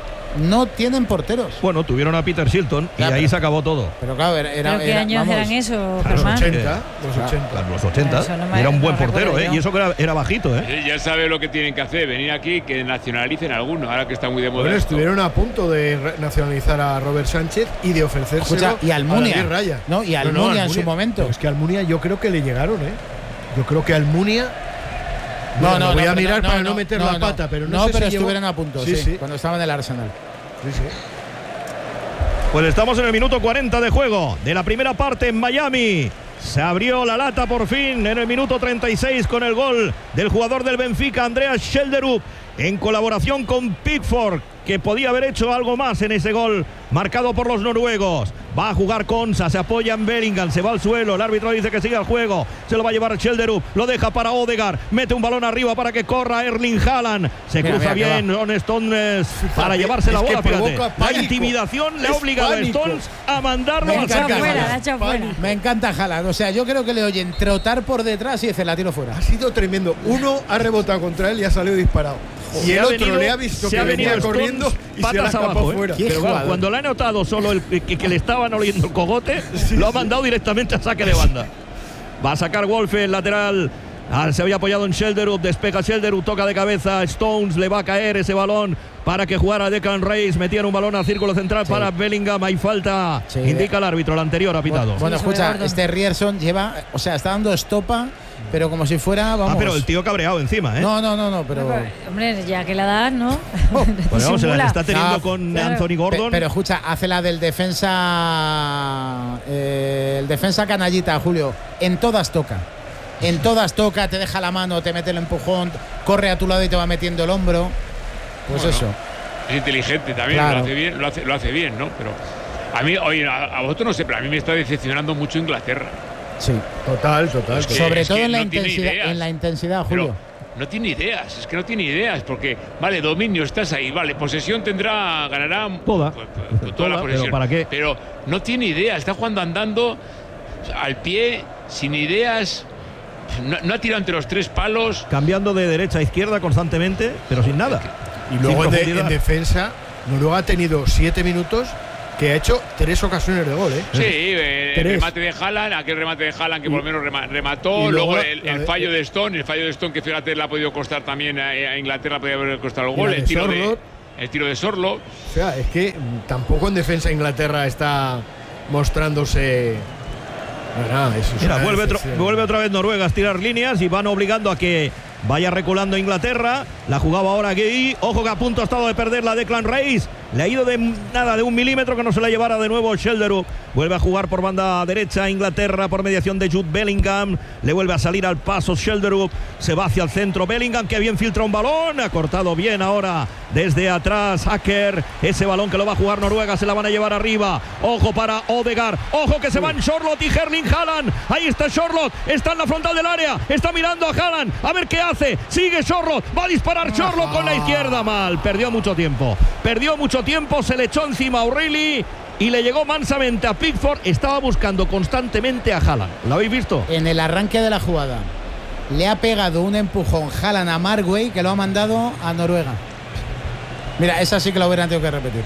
No tienen porteros. Bueno, tuvieron a Peter Shilton y Ya, ahí pero- se acabó todo. Pero claro, era, era- ¿Pero qué era- años vamos, eran eso, Claro, Los Germán? ochenta, los Claro. ochenta. Claro, los ochenta. Eso no me- y era un buen no portero, recuerdo ¿eh? yo. Y eso que era, era bajito, ¿eh? Eh, Ya sabe lo que tienen que hacer, venir aquí, que nacionalicen alguno, ahora que está muy de moda. Bueno, esto. estuvieron a punto de re- nacionalizar a Robert Sánchez y de ofrecérselo Escucha, y a Almunia. David Raya. No, y Almunia en su momento. Pero es que Almunia yo creo que le llegaron, ¿eh? Yo creo que Almunia. No, Bueno, no, lo voy no, a pero mirar para no, meter la pata, pero no, no, sé pero si llegó- estuvieron a punto, Sí, sí, sí. cuando estaban en el Arsenal. Sí, sí. Pues estamos en el minuto cuarenta de juego de la primera parte en Miami. Se abrió la lata por fin en el minuto treinta y seis con el gol del jugador del Benfica, Andreas Schelderup, en colaboración con Pickford, que podía haber hecho algo más en ese gol marcado por los noruegos. Va a jugar Konsa, se apoya en Bellingham, se va al suelo, el árbitro dice que siga el juego, se lo va a llevar Schelderup, lo deja para Odegaard, mete un balón arriba para que corra Erling Haaland, se Mira, cruza mira que bien Son Stones para Fíjate, llevarse la es que bola, fíjate. provoca La pánico. intimidación le ha Es obligado a pánico. Stones a mandarlo Me al La ha echado encanta saque. fuera, Haaland. la ha echado fuera. Me encanta Haaland. O sea, yo creo que le oyen trotar por detrás y dice la tiro fuera. Ha sido tremendo. Uno ha rebotado contra él y ha salido disparado. Y Se el ha otro venido- le ha visto se que ha venía venido corriendo Stones y se la ha patas escapado abajo, ¿eh? fuera. Qué Pero claro, jugador. cuando le ha notado solo el, que, que le estaban oliendo el cogote, lo ha mandado directamente a saque de banda. Va a sacar Wolfe el lateral. Ah, se había apoyado en Schelderup, despega Schelderup, toca de cabeza, Stones, le va a caer ese balón para que jugara Declan Rice, metían un balón al círculo central Sí. para Bellingham, hay falta, Sí. indica el árbitro, el anterior ha pitado. Bueno, Sí, sobre escucha, Gordon. este Rierson lleva, o sea, está dando estopa, pero como si fuera, vamos. Ah, pero el tío cabreado encima, ¿eh? No, no, no, no, pero. Hombre, ya que la das, ¿no? Pues vamos, se la Disimula. está teniendo No, con claro. Anthony Pe- Gordon. Pero escucha, hace la del defensa. eh, el defensa canallita, Julio. En todas toca. En todas toca, te deja la mano, te mete el empujón, corre a tu lado y te va metiendo el hombro. Pues Bueno. eso. Es inteligente también, Claro. lo hace bien, lo hace, lo hace bien, ¿no? Pero a mí, oye, a, a vosotros no sé, pero a mí me está decepcionando mucho Inglaterra. Sí. Total, total. Es que- Sobre es todo que en la no tiene intensidad, ideas. en la intensidad, Pero Julio. no tiene ideas, es que no tiene ideas, porque, vale, dominio, estás ahí, vale, posesión tendrá, ganará Toda. pues, pues, toda Toda, la pero posesión. ¿para qué? Pero no tiene idea, está jugando andando. al pie, sin ideas. No, no ha tirado entre los tres palos. Cambiando de derecha a izquierda constantemente, pero sin nada. Y luego Sin de, en profundidad. defensa, Noruega ha tenido siete minutos que ha hecho tres ocasiones de gol, ¿eh? Sí, eh, el Tres. remate de Haaland, aquel remate de Haaland que por lo menos rema- remató, y luego, luego el, la el de- fallo de Stone, el fallo de Stone que fíjate le ha podido costar también a, a Inglaterra, podía haber costado el Y gol, la de el tiro de, Sorloth. el tiro de Sorloth. O sea, es que mm, tampoco en defensa Inglaterra está mostrándose. No, nada, eso es Mira, una vuelve, otro- decepción. vuelve otra vez Noruega a estirar líneas y van obligando a que vaya reculando Inglaterra. La jugaba ahora Gueye. Ojo que a punto ha estado de perder la Declan Rice. Le ha ido de nada, de un milímetro que no se la llevara de nuevo Shelderup. Vuelve a jugar por banda derecha Inglaterra por mediación de Jude Bellingham. Le vuelve a salir al paso Shelderup. Se va hacia el centro Bellingham, que bien filtra un balón. Ha cortado bien ahora desde atrás Hacker. Ese balón que lo va a jugar Noruega se la van a llevar arriba. Ojo para Odegaard. Ojo que se van Sorloth y Erling Haaland. Ahí está Sorloth. Está en la frontal del área. Está mirando a Haaland. A ver qué hace. Sigue Sorloth. Va a disparar Sorloth con la izquierda. Mal. Perdió mucho tiempo. Perdió mucho tiempo. Se le echó encima a O'Reilly y le llegó mansamente a Pickford. Estaba buscando constantemente a Haaland. ¿Lo habéis visto? En el arranque de la jugada le ha pegado un empujón Haaland a Markway que lo ha mandado a Noruega. Mira, esa sí que la hubieran tenido que repetir.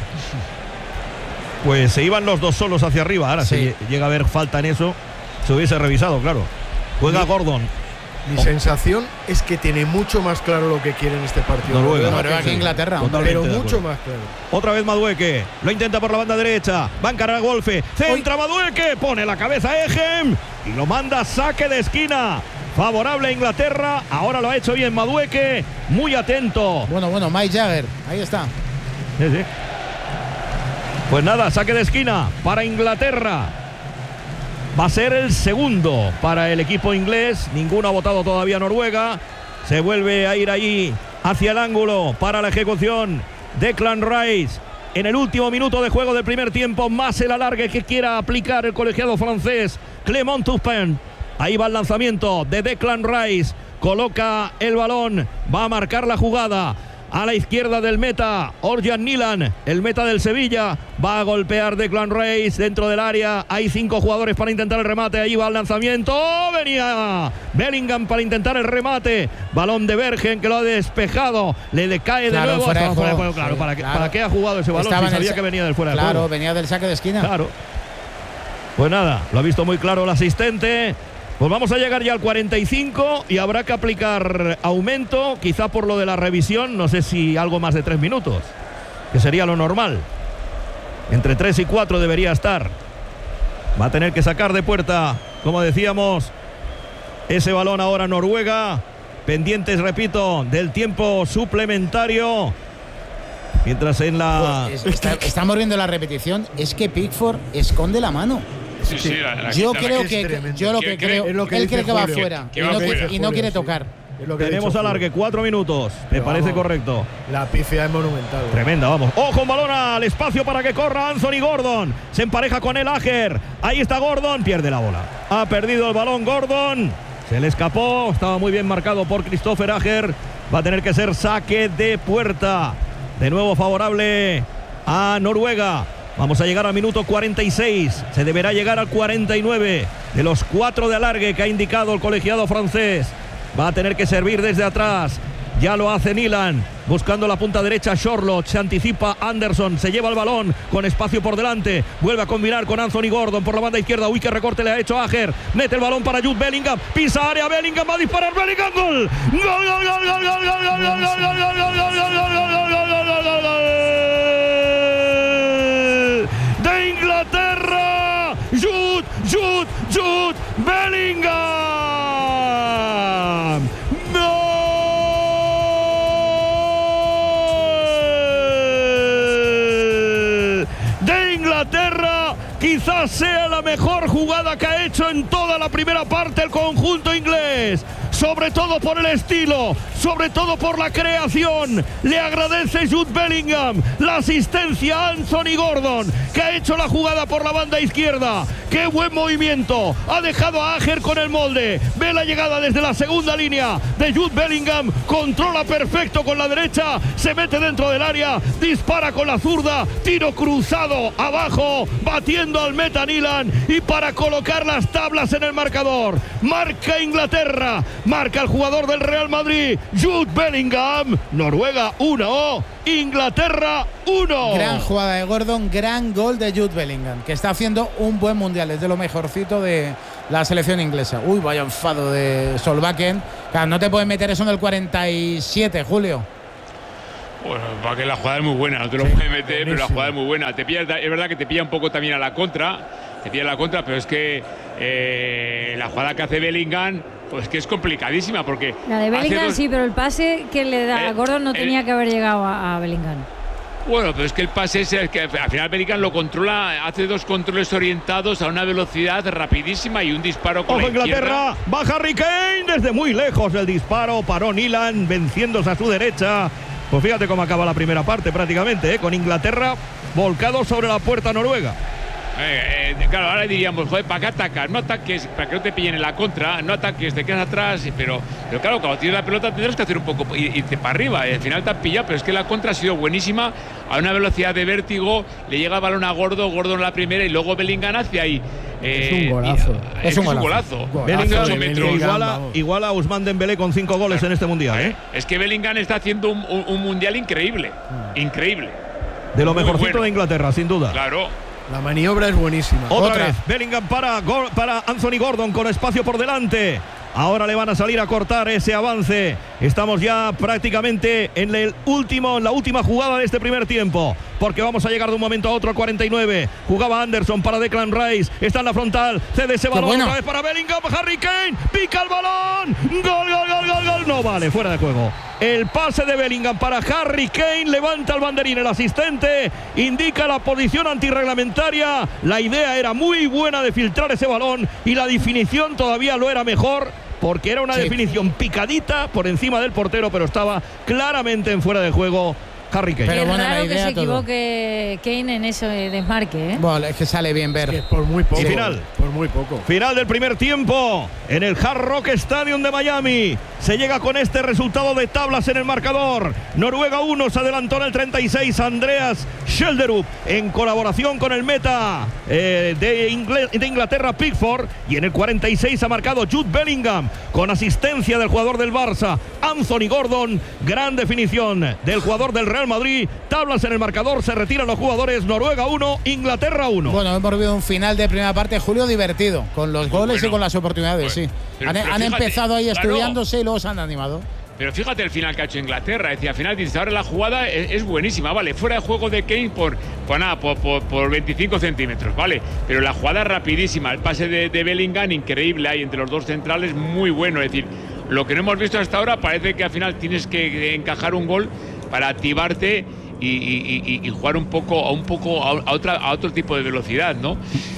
Pues se iban los dos solos hacia arriba. Ahora Sí. si llega a haber falta en eso, se hubiese revisado, claro. Juega Gordon. Mi sensación es que tiene mucho más claro lo que quiere en este partido. Noruega. Noruega que Inglaterra. Totalmente Pero de mucho acuerdo. más claro. Otra vez Madueke. Lo intenta por la banda derecha. Va a encarar a Golfe. Centra Madueke. Pone la cabeza a Egem. Y lo manda a saque de esquina. Favorable a Inglaterra. Ahora lo ha hecho bien Madueke. Muy atento. Bueno, bueno, Mike Jagger. Ahí está. Sí, sí. Pues nada, saque de esquina para Inglaterra. Va a ser el segundo para el equipo inglés. Ninguno ha votado todavía Noruega. Se vuelve a ir allí hacia el ángulo para la ejecución. Declan Rice. En el último minuto de juego del primer tiempo, más el alargue que quiera aplicar el colegiado francés Clément Turpin. Ahí va el lanzamiento de Declan Rice. Coloca el balón. Va a marcar la jugada. A la izquierda del meta, Orjan Nilan, el meta del Sevilla, va a golpear Declan Rice dentro del área. Hay cinco jugadores para intentar el remate. Ahí va el lanzamiento. ¡Oh! Venía Bellingham para intentar el remate. Balón de Bergen que lo ha despejado. Le decae de Claro, nuevo. fuera de Estaba fuera de juego. juego. Claro, Sí, ¿para, qué, claro. ¿para qué ha jugado ese balón Estaba si en el sabía sa- que venía del fuera de Claro, juego? venía del saque de esquina. Claro. Pues nada, lo ha visto muy claro el asistente. Pues vamos a llegar ya al cuarenta y cinco y habrá que aplicar aumento, quizá por lo de la revisión, no sé si algo más de tres minutos, que sería lo normal. Entre tres y cuatro debería estar. Va a tener que sacar de puerta, como decíamos, ese balón ahora Noruega. Pendientes, repito, del tiempo suplementario. Mientras en la... Pues, está- estamos viendo la repetición. Es que Pickford esconde la mano. Sí, sí, la- la- Yo la- creo es que, tremendo. yo lo ¿Quién que cree? creo, Es lo que él dice cree que va Julio. afuera Que y va no, afuera. qui- y no quiere Julio, sí. tocar. Es lo que ha Tenemos dicho alargue, Julio. cuatro minutos. Me Pero parece vamos, correcto. La pifia es monumental. Tremenda, vamos. Ojo, un balón al espacio para que corra Anthony Gordon. Se empareja con el Ager. Ahí está Gordon. Pierde la bola. Ha perdido el balón Gordon. Se le escapó. Estaba muy bien marcado por Christopher Ager. Va a tener que ser saque de puerta. De nuevo favorable a Noruega. Vamos a llegar al minuto cuarenta y seis. Se deberá llegar al cuarenta y nueve. De los cuatro de alargue que ha indicado el colegiado francés. Va a tener que servir desde atrás. Ya lo hace Nilan, buscando la punta derecha Sorloth, se anticipa Anderson, se lleva el balón con espacio por delante, vuelve a combinar con Anthony Gordon por la banda izquierda. Uy, qué recorte le ha hecho Ager, mete el balón para Jude Bellingham, pisa área Bellingham, va a disparar Bellingham, gol, gol, gol, gol, gol, gol, gol, gol, gol, gol, gol, gol, gol, gol, gol, gol, gol, de Inglaterra, Jude, Jude, Jude Bellingham. De Inglaterra, quizás sea la mejor jugada que ha hecho en toda la primera parte el conjunto inglés. sobre todo por el estilo, sobre todo por la creación. Le agradece Jude Bellingham la asistencia a Anthony Gordon, que ha hecho la jugada por la banda izquierda. ¡Qué buen movimiento! Ha dejado a Ajer con el molde. Ve la llegada desde la segunda línea de Jude Bellingham. Controla perfecto con la derecha. Se mete dentro del área. Dispara con la zurda. Tiro cruzado abajo. Batiendo al meta Nilan. Y para colocar las tablas en el marcador. Marca Inglaterra. Marca el jugador del Real Madrid. Jude Bellingham. Noruega uno. Inglaterra uno. Gran jugada de Gordon, gran gol de Jude Bellingham, que está haciendo un buen mundial, es de lo mejorcito de la selección inglesa. Uy, vaya enfado de Solbakken. Claro, no te puedes meter eso en el cuarenta y siete, Julio. Bueno, para que la jugada es muy buena, no te lo sí, puedes meter, buenísimo. Pero la jugada es muy buena. Te pilla, es verdad que te pilla un poco también a la contra, te pilla a la contra, pero es que eh, la jugada que hace Bellingham, pues que es complicadísima porque... La de Bellingham dos... sí, pero el pase que le da eh, a Gordon no eh, tenía que haber llegado a, a Bellingham. Bueno, pero es que el pase es el que al final Bellingham lo controla, hace dos controles orientados a una velocidad rapidísima y un disparo con Ojo la Inglaterra, va Harry Kane desde muy lejos el disparo, paró Nilan venciéndose a su derecha. Pues fíjate cómo acaba la primera parte prácticamente, ¿eh? Con Inglaterra volcado sobre la puerta noruega. Eh, eh, claro, ahora diríamos, joder, ¿para qué atacas? No ataques, para que no te pillen en la contra, no ataques, te quedas atrás, pero, pero claro, cuando tienes la pelota tendrás que hacer un poco, irte para arriba, y al final te has pillado, pero es que la contra ha sido buenísima, a una velocidad de vértigo, le llega el balón a Gordo, Gordo en la primera y luego Bellingham hacia ahí. Eh, es un golazo. Y, es, es un golazo. golazo. Bellingham, Bellingham iguala, igual a Ousmane Dembélé con cinco goles en este mundial. ¿eh? Es que Bellingham está haciendo un, un, un mundial increíble, mm. increíble. De lo Muy mejorcito bueno. de Inglaterra, sin duda. Claro. La maniobra es buenísima. Otra, Otra vez, Bellingham para, para Anthony Gordon con espacio por delante. Ahora le van a salir a cortar ese avance. Estamos ya prácticamente en el último, en la última jugada de este primer tiempo, porque vamos a llegar de un momento a otro al cuarenta y nueve. Jugaba Anderson para Declan Rice. Está en la frontal. Cede ese balón bueno. otra vez para Bellingham. Harry Kane. Pica el balón. Gol, gol, gol, gol, gol. No vale, fuera de juego. El pase de Bellingham para Harry Kane. Levanta el banderín. El asistente indica la posición antirreglamentaria. La idea era muy buena de filtrar ese balón y la definición todavía lo era mejor, porque era una sí. definición picadita por encima del portero, pero estaba claramente en fuera de juego Harry Kane. Pero es bueno, raro que se todo. equivoque Kane en ese desmarque, ¿eh? Bueno, es que sale bien ver. Es que por muy poco. Y final. Por muy poco. Final del primer tiempo en el Hard Rock Stadium de Miami. Se llega con este resultado de tablas en el marcador. Noruega uno, se adelantó en el treinta y seis Andreas Schjelderup en colaboración con el meta eh, de, Ingle de Inglaterra, Pickford. Y en el cuarenta y seis ha marcado Jude Bellingham con asistencia del jugador del Barça, Anthony Gordon. Gran definición del jugador del Real Madrid. Tablas en el marcador, se retiran los jugadores. Noruega uno, Inglaterra uno. Bueno, hemos vivido un final de primera parte, Julio, divertido, con los goles bueno. y con las oportunidades, bueno. sí. Pero, han pero han fíjate, empezado ahí claro. estudiándose y luego se han animado. Pero fíjate el final que ha hecho Inglaterra. Es decir, al final dices, ahora la jugada es, es buenísima, vale. Fuera de juego de Kane por, por nada, por, por, por veinticinco centímetros, vale. Pero la jugada es rapidísima. El pase de, de Bellingham, increíble ahí entre los dos centrales, muy bueno. Es decir, lo que no hemos visto hasta ahora, parece que al final tienes que encajar un gol para activarte y, y, y, y jugar un poco, a, un poco a, a, otra, a otro tipo de velocidad, ¿no?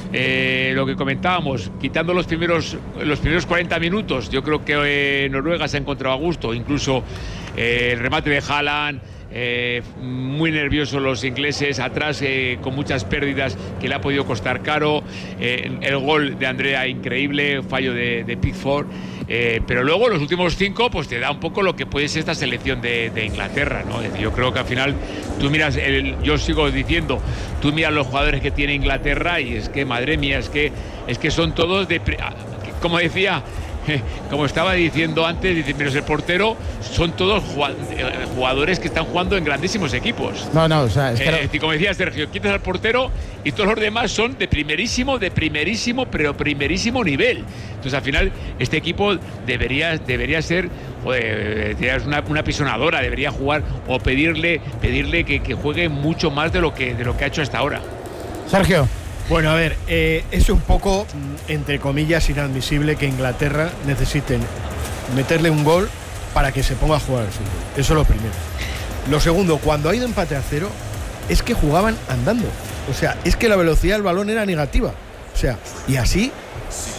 Eh, lo que comentábamos, quitando los primeros los primeros cuarenta minutos, yo creo que eh, Noruega se ha encontrado a gusto, incluso eh, el remate de Haaland, eh, muy nerviosos los ingleses, atrás eh, con muchas pérdidas que le ha podido costar caro, eh, el gol de Andrea increíble, fallo de, de Pickford, eh, pero luego los últimos cinco pues te da un poco lo que puede ser esta selección de, de Inglaterra, ¿no? Yo creo que al final tú miras, el, yo sigo diciendo, tú miras los jugadores que tiene Inglaterra y es que madre mía, es que, es que son todos de, como decía, como estaba diciendo antes, dice, menos el portero, son todos jugadores que están jugando en grandísimos equipos. No, no, o sea, es que eh, como decía Sergio, quitas al portero y todos los demás son de primerísimo, de primerísimo, pero primerísimo nivel. Entonces, al final, este equipo debería, debería ser joder, una, una pisonadora, debería jugar o pedirle, pedirle que, que juegue mucho más de lo que, de lo que ha hecho hasta ahora. Sergio. Bueno, a ver, eh, es un poco, entre comillas, inadmisible que Inglaterra necesiten meterle un gol para que se ponga a jugar al fútbol. Eso es lo primero. Lo segundo, cuando ha ido empate a cero, es que jugaban andando. O sea, es que la velocidad del balón era negativa. O sea, y así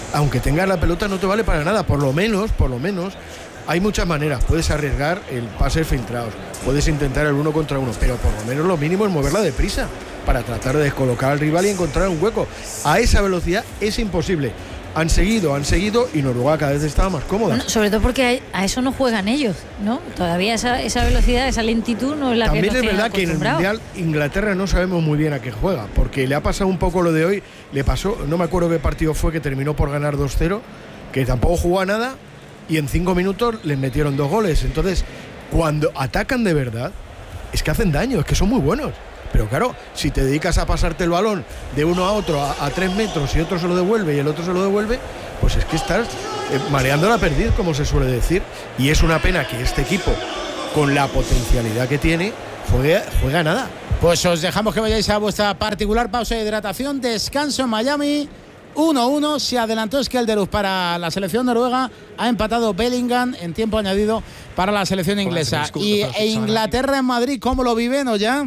aunque tengas la pelota no te vale para nada, por lo menos, por lo menos, hay muchas maneras, puedes arriesgar el pase filtrados, puedes intentar el uno contra uno, pero por lo menos lo mínimo es moverla deprisa para tratar de descolocar al rival y encontrar un hueco. A esa velocidad es imposible. Han seguido, han seguido y Noruega cada vez estaba más cómoda. Bueno, sobre todo porque a eso no juegan ellos, ¿no? Todavía esa, esa velocidad, esa lentitud no es la También que nos es verdad que en el Mundial Inglaterra no sabemos muy bien a qué juega, porque le ha pasado un poco lo de hoy, le pasó, no me acuerdo qué partido fue, que terminó por ganar dos cero, que tampoco jugó a nada y en cinco minutos les metieron dos goles. Entonces, cuando atacan de verdad, es que hacen daño, es que son muy buenos. Pero claro, si te dedicas a pasarte el balón de uno a otro a, a tres metros y otro se lo devuelve y el otro se lo devuelve, pues es que estás eh, mareando la perdiz, como se suele decir. Y es una pena que este equipo, con la potencialidad que tiene, juegue, juega nada. Pues os dejamos que vayáis a vuestra particular pausa de hidratación. Descanso en Miami. uno uno. Se adelantó Skelderus para la selección noruega. Ha empatado Bellingham en tiempo añadido para la selección inglesa. Y e Inglaterra en Madrid, ¿cómo lo viven o ya?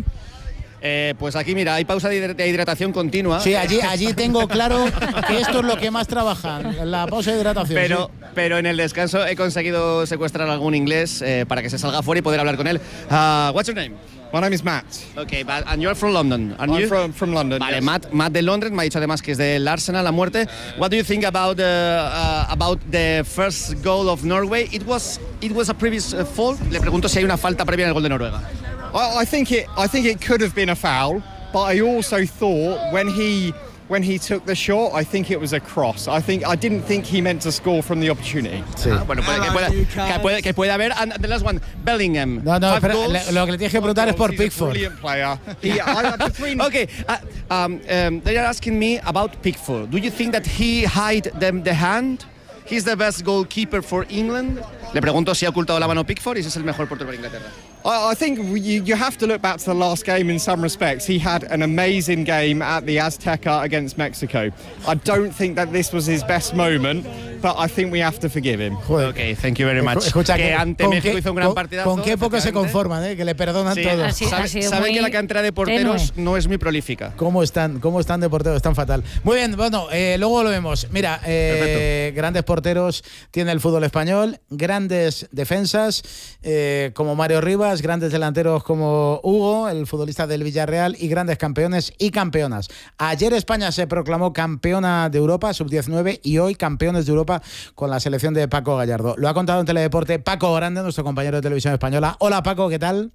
Eh, pues aquí, mira, hay pausa de hidratación continua. Sí, allí, allí tengo claro que esto es lo que más trabajan, la pausa de hidratación. Pero, sí. pero en el descanso he conseguido secuestrar a algún inglés eh, para que se salga fuera y poder hablar con él. Uh, what's your name? My name is Matt. Okay, but, and you're from London, aren't I'm you? from, from London. Vale, yes. Matt, Matt de Londres me ha dicho además que es del Arsenal a muerte. What do you think about the uh, about the first goal of Norway? It was it was a previous uh, fault. Le pregunto si hay una falta previa en el gol de Noruega. I, I think it I think it could have been a foul, but I also thought when he when he took the shot, I think it was a cross. I think I didn't think he meant to score from the opportunity. Sí. Ah, bueno, puede, que, pueda, que, puede, que puede haber. And the last one, Bellingham. No, no, Five pero goals. le, lo que le tienes que preguntar es por He's a Pickford. brilliant player. He, I, between Okay, uh, um, um, they are asking me about Pickford. Do you think that he hide them the hand? He's the best goalkeeper for England. Le pregunto si ha ocultado la mano Pickford y si es el mejor portero para Inglaterra. I, I think you, you have to look back to the last game in some respects. He had an amazing game at the Azteca against Mexico. I don't think that this was his best moment, but I think we have to forgive him. Joder. Okay, thank you very much. Escucha, que que, ante con México qué, hizo un gran con, partidazo. con qué poco se conforman, ¿eh? Que le perdonan Sí, todo. así- Sabe- ha sido saben muy que la cantera de porteros tenue. no es muy prolífica. ¿Cómo están, cómo están de porteros? Están fatal. Muy bien, bueno, eh, luego lo vemos. Mira, eh, grandes porteros tiene el fútbol español, grandes defensas eh, como Mario Rivas, grandes delanteros como Hugo, el futbolista del Villarreal, y grandes campeones y campeonas. Ayer España se proclamó campeona de Europa, sub diecinueve, y hoy campeones de Europa con la selección de Paco Gallardo. Lo ha contado en Teledeporte Paco Grande, nuestro compañero de televisión española. Hola Paco, ¿qué tal?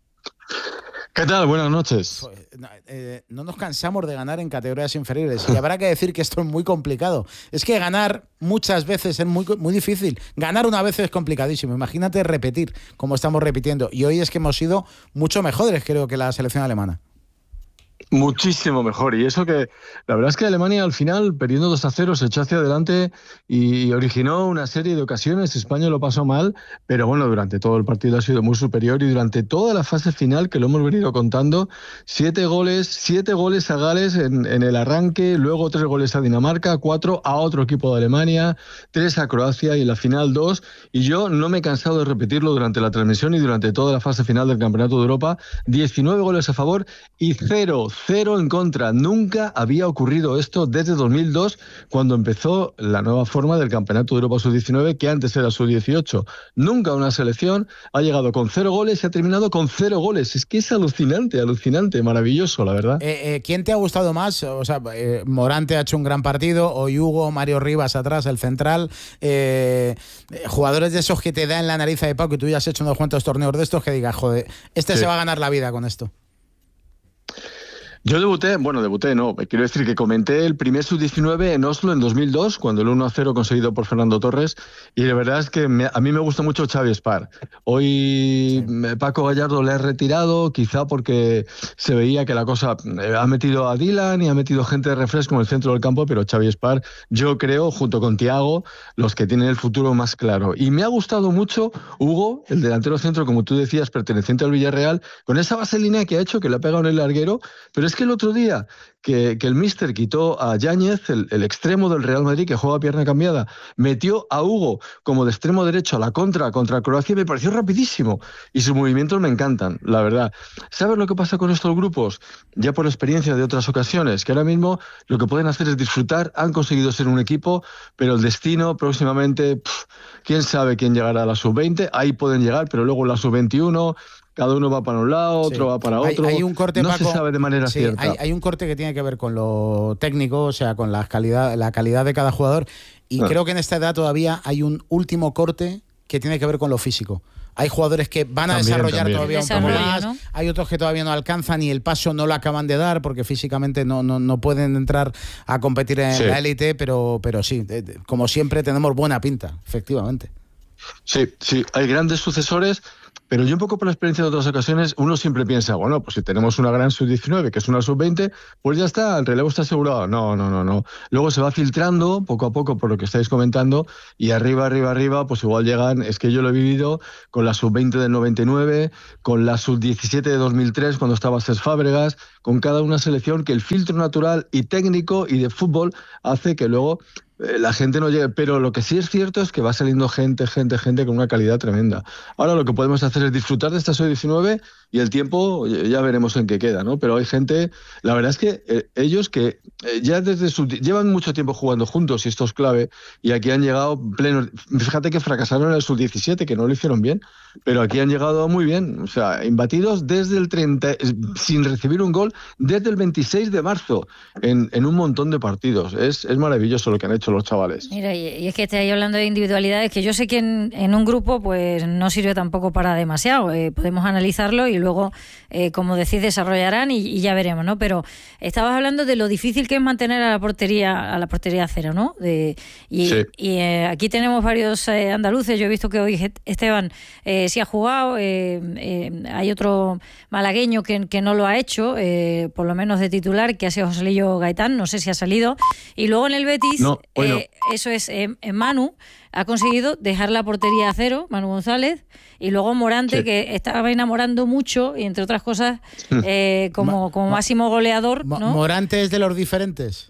¿Qué tal? Buenas noches. No, eh, no nos cansamos de ganar en categorías inferiores y habrá que decir que esto es muy complicado. Es que ganar muchas veces es muy, muy difícil. Ganar una vez es complicadísimo. Imagínate repetir como estamos repitiendo. Y hoy es que hemos sido mucho mejores, creo, que la selección alemana. Muchísimo mejor. Y eso que la verdad es que Alemania al final, perdiendo dos a cero, se echó hacia adelante y originó una serie de ocasiones. España lo pasó mal, pero bueno, durante todo el partido ha sido muy superior y durante toda la fase final, que lo hemos venido contando, siete goles, siete goles a Gales en, en el arranque, luego tres goles a Dinamarca, cuatro a otro equipo de Alemania, tres a Croacia y en la final dos. Y yo no me he cansado de repetirlo durante la transmisión y durante toda la fase final del Campeonato de Europa, diecinueve goles a favor y cero, cero en contra. Nunca había ocurrido esto desde dos mil dos, cuando empezó la nueva forma del Campeonato de Europa sub diecinueve, que antes era sub dieciocho. Nunca una selección ha llegado con cero goles y ha terminado con cero goles. Es que es alucinante, alucinante, maravilloso, la verdad. Eh, eh, ¿Quién te ha gustado más? O sea, eh, Morante ha hecho un gran partido, o Hugo, Mario Rivas atrás, el central. Eh, jugadores de esos que te dan la nariz de Paco, y tú ya has hecho unos cuantos torneos de estos que digas, joder, este sí. se va a ganar la vida con esto. Yo debuté, bueno, debuté no, quiero decir que comenté el primer sub diecinueve en Oslo en dos mil dos, cuando el uno a cero conseguido por Fernando Torres, y la verdad es que me, a mí me gusta mucho Xavi Espar. Hoy sí. Paco Gallardo le ha retirado, quizá porque se veía que la cosa, eh, ha metido a Dylan y ha metido gente de refresco en el centro del campo, pero Xavi Espar, yo creo, junto con Thiago, los que tienen el futuro más claro. Y me ha gustado mucho Hugo, el delantero centro, como tú decías, perteneciente al Villarreal, con esa vaselina que ha hecho, que le ha pegado en el larguero, pero es es que el otro día que, que el míster quitó a Yáñez, el, el extremo del Real Madrid que juega a pierna cambiada, metió a Hugo como de extremo derecho a la contra contra Croacia y me pareció rapidísimo. Y sus movimientos me encantan, la verdad. ¿Sabes lo que pasa con estos grupos? Ya por experiencia de otras ocasiones, que ahora mismo lo que pueden hacer es disfrutar, han conseguido ser un equipo, pero el destino próximamente, pff, quién sabe quién llegará a la sub veinte, ahí pueden llegar, pero luego la sub veintiuno... Cada uno va para un lado, otro sí. va para otro. Hay, hay un corte, no Paco, se sabe de manera sí, cierta. Hay, hay un corte que tiene que ver con lo técnico, o sea, con la calidad, la calidad de cada jugador. Y ah. creo que en esta edad todavía hay un último corte que tiene que ver con lo físico. Hay jugadores que van a también, desarrollar también. todavía un poco más, ¿no? Hay otros que todavía no alcanzan y el paso no lo acaban de dar porque físicamente no, no, no pueden entrar a competir en sí. la élite, pero, pero sí, como siempre tenemos buena pinta, efectivamente. Sí, sí, hay grandes sucesores. Pero yo un poco por la experiencia de otras ocasiones, uno siempre piensa, bueno, pues si tenemos una gran sub diecinueve, que es una sub veinte, pues ya está, el relevo está asegurado. No, no, no, no. Luego se va filtrando poco a poco por lo que estáis comentando y arriba, arriba, arriba, pues igual llegan, es que yo lo he vivido con la sub veinte del noventa y nueve, con la sub diecisiete de dos mil tres, cuando estaba Cesc Fábregas, con cada una selección que el filtro natural y técnico y de fútbol hace que luego la gente no llegue, pero lo que sí es cierto es que va saliendo gente, gente, gente con una calidad tremenda. Ahora lo que podemos hacer es disfrutar de esta sub diecinueve y el tiempo ya veremos en qué queda, ¿no? Pero hay gente, la verdad es que eh, ellos que eh, ya desde su, llevan mucho tiempo jugando juntos y esto es clave y aquí han llegado plenos. Fíjate que fracasaron en el sub diecisiete, que no lo hicieron bien, pero aquí han llegado muy bien, o sea, imbatidos desde el treinta, sin recibir un gol desde el veintiséis de marzo en, en un montón de partidos. Es, es maravilloso lo que han hecho los chavales. Mira, y es que estáis hablando de individualidades que yo sé que en, en un grupo pues no sirve tampoco para demasiado, eh, podemos analizarlo y luego eh, como decís desarrollarán y, y ya veremos, ¿no? Pero estabas hablando de lo difícil que es mantener a la portería a la portería cero, ¿no? De, y sí. y eh, aquí tenemos varios eh, andaluces, yo he visto que hoy Esteban eh, sí ha jugado, eh, eh, hay otro malagueño que, que no lo ha hecho, eh, por lo menos de titular, que ha sido Joselillo Gaitán, no sé si ha salido, y luego en el Betis no. Bueno. Eh, eso es, eh, Manu ha conseguido dejar la portería a cero, Manu González, y luego Morante, sí. que estaba enamorando mucho, y entre otras cosas, eh, como, como máximo goleador, ¿no? ¿Morante es de los diferentes?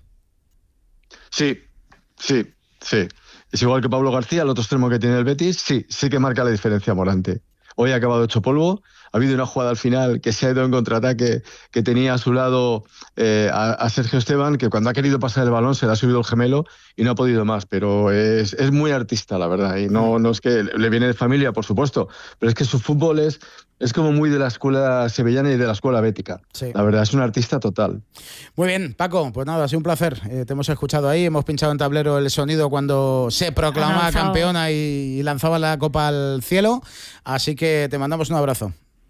Sí, sí, sí. Es igual que Pablo García, el otro extremo que tiene el Betis, sí, sí que marca la diferencia Morante. Hoy ha acabado hecho polvo. Ha habido una jugada al final que se ha ido en contraataque, que tenía a su lado eh, a, a Sergio Esteban, que cuando ha querido pasar el balón se le ha subido el gemelo y no ha podido más. Pero es, es muy artista, la verdad. Y no, no es que le viene de familia, por supuesto, pero es que su fútbol es, es como muy de la escuela sevillana y de la escuela bética. Sí. La verdad, es un artista total. Muy bien, Paco, pues nada, ha sido un placer. Eh, te hemos escuchado ahí, hemos pinchado en tablero el sonido cuando se proclamaba campeona y, y lanzaba la copa al cielo. Así que te mandamos un abrazo.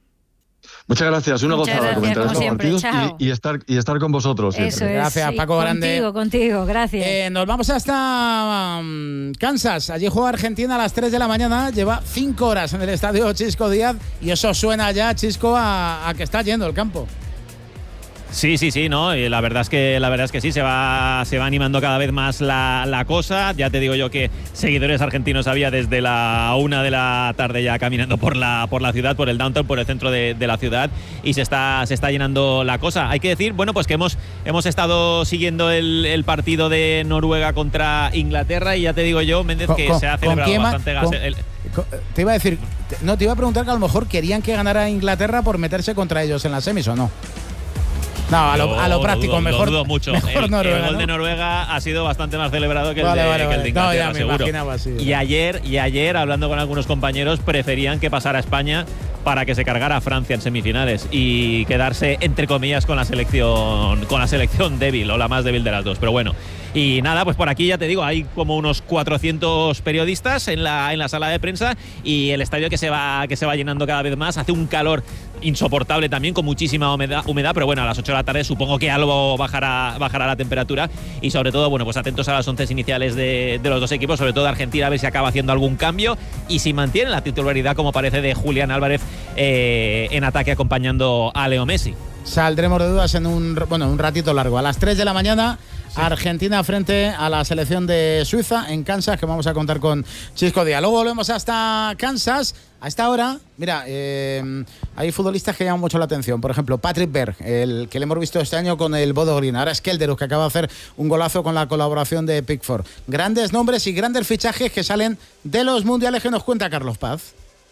Muchas gracias, una Muchas gozada gracias, comentar estos partidos y, y, estar, y estar con vosotros siempre. Eso es, gracias, sí, Paco Grande. Contigo, contigo, gracias. Eh, nos vamos hasta um, Kansas. Allí juega Argentina a las tres de la mañana. Lleva cinco horas en el estadio Chisco Díaz y eso suena ya, Chisco, a, a que está yendo el campo. Sí, sí, sí, no, y la verdad es que la verdad es que sí, se va se va animando cada vez más la, la cosa. Ya te digo yo que seguidores argentinos había desde la una de la tarde ya caminando por la por la ciudad, por el downtown, por el centro de, de la ciudad, y se está se está llenando la cosa. Hay que decir, bueno, pues que hemos hemos estado siguiendo el, el partido de Noruega contra Inglaterra y ya te digo yo, Méndez, que con, se ha celebrado bastante gas. Con, el, con, te iba a decir, no, te iba a preguntar que a lo mejor querían que ganara Inglaterra por meterse contra ellos en las semis, ¿o no. No, a lo, a lo práctico, lo dudo, mejor. Lo dudo mucho. Mejor el, Noruega, el gol ¿no? de Noruega ha sido bastante más celebrado que el, vale, de, vale, que vale. el de Inglaterra, no, ya me seguro. imaginaba así, y ayer, y ayer, hablando con algunos compañeros, preferían que pasara España para que se cargara a Francia en semifinales y quedarse, entre comillas, con la selección, con la selección débil o la más débil de las dos. Pero bueno. Y nada, pues por aquí ya te digo, hay como unos cuatrocientos periodistas en la, en la sala de prensa y el estadio que se va que se va llenando cada vez más. Hace un calor insoportable también, con muchísima humedad, humedad, pero bueno, a las ocho de la tarde supongo que algo bajará, bajará la temperatura y sobre todo, bueno, pues atentos a las once iniciales de, de los dos equipos, sobre todo de Argentina, a ver si acaba haciendo algún cambio y si mantiene la titularidad, como parece, de Julián Álvarez eh, en ataque acompañando a Leo Messi. saldremos de dudas en un, bueno, un ratito largo. A las tres de la mañana, sí. Argentina frente a la selección de Suiza en Kansas, que vamos a contar con Chisco Díaz. Luego volvemos hasta Kansas. A esta hora, mira, eh, hay futbolistas que llaman mucho la atención. Por ejemplo, Patrick Berg, el que le hemos visto este año con el Bodo Glimt. Ahora es Kelderus, que acaba de hacer un golazo con la colaboración de Pickford. Grandes nombres y grandes fichajes que salen de los mundiales que nos cuenta Carlos Paz.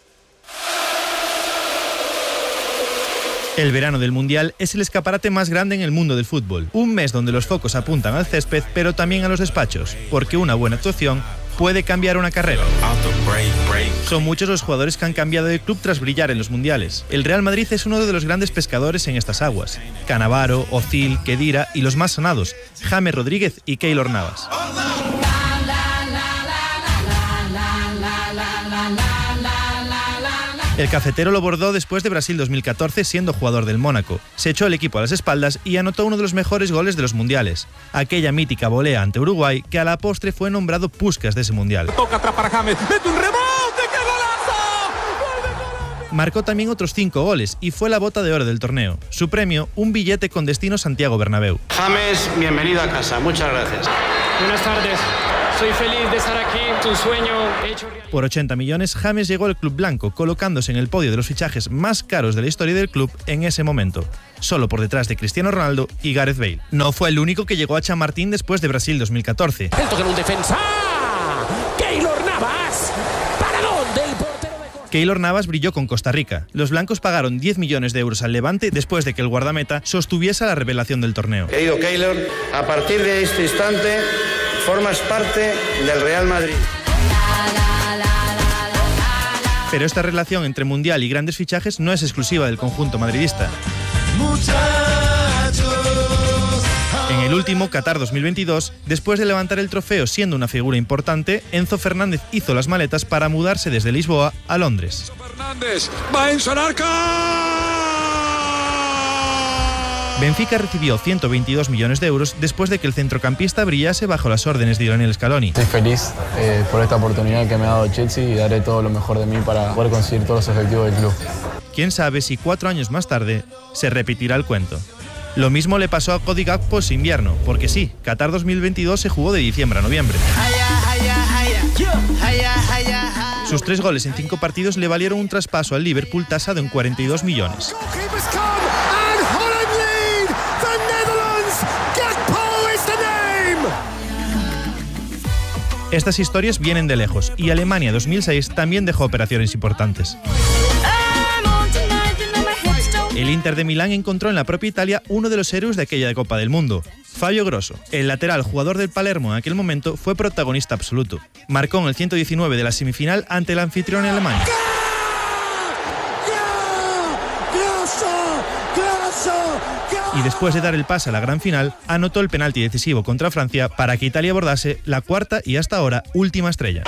El verano del Mundial es el escaparate más grande en el mundo del fútbol. Un mes donde los focos apuntan al césped, pero también a los despachos, porque una buena actuación puede cambiar una carrera. Son muchos los jugadores que han cambiado de club tras brillar en los mundiales. El Real Madrid es uno de los grandes pescadores en estas aguas. Cannavaro, Ozil, Khedira y los más sonados, James Rodríguez y Keylor Navas. El cafetero lo bordó después de Brasil dos mil catorce siendo jugador del Mónaco. Se echó el equipo a las espaldas y anotó uno de los mejores goles de los mundiales. Aquella mítica volea ante Uruguay que a la postre fue nombrado Puskás de ese mundial. Toca atrás para James, mete un rebote, ¡qué golazo! Marcó también otros cinco goles y fue la bota de oro del torneo. Su premio, un billete con destino Santiago Bernabéu. James, bienvenido a casa. Muchas gracias. Buenas tardes. Soy feliz de estar aquí, tu sueño hecho realidad. Por ochenta millones, James llegó al club blanco, colocándose en el podio de los fichajes más caros de la historia del club en ese momento, solo por detrás de Cristiano Ronaldo y Gareth Bale. No fue el único que llegó a Chamartín después de Brasil dos mil catorce. El toque en un defensa. Keylor Navas. Paradón del portero de Costa. Keylor Navas brilló con Costa Rica. Los blancos pagaron diez millones de euros al Levante después de que el guardameta sostuviese la revelación del torneo. Querido Keylor, a partir de este instante formas parte del Real Madrid. Pero esta relación entre Mundial y grandes fichajes no es exclusiva del conjunto madridista. En el último, Qatar dos mil veintidós, después de levantar el trofeo siendo una figura importante, Enzo Fernández hizo las maletas para mudarse desde Lisboa a Londres. Fernández va en Sonarca. Benfica recibió ciento veintidós millones de euros después de que el centrocampista brillase bajo las órdenes de Lionel Scaloni. Estoy feliz eh, por esta oportunidad que me ha dado Chelsea y daré todo lo mejor de mí para poder conseguir todos los objetivos del club. Quién sabe si cuatro años más tarde se repetirá el cuento. Lo mismo le pasó a Cody Gakpo ese invierno, porque sí, Qatar dos mil veintidós se jugó de diciembre a noviembre. Sus tres goles en cinco partidos le valieron un traspaso al Liverpool tasado en cuarenta y dos millones. Estas historias vienen de lejos y Alemania dos mil seis también dejó operaciones importantes. El Inter de Milán encontró en la propia Italia uno de los héroes de aquella Copa del Mundo. Fabio Grosso, el lateral jugador del Palermo en aquel momento, fue protagonista absoluto. Marcó en el ciento diecinueve de la semifinal ante el anfitrión alemán. Y después de dar el pase a la gran final, anotó el penalti decisivo contra Francia para que Italia abordase la cuarta y hasta ahora última estrella.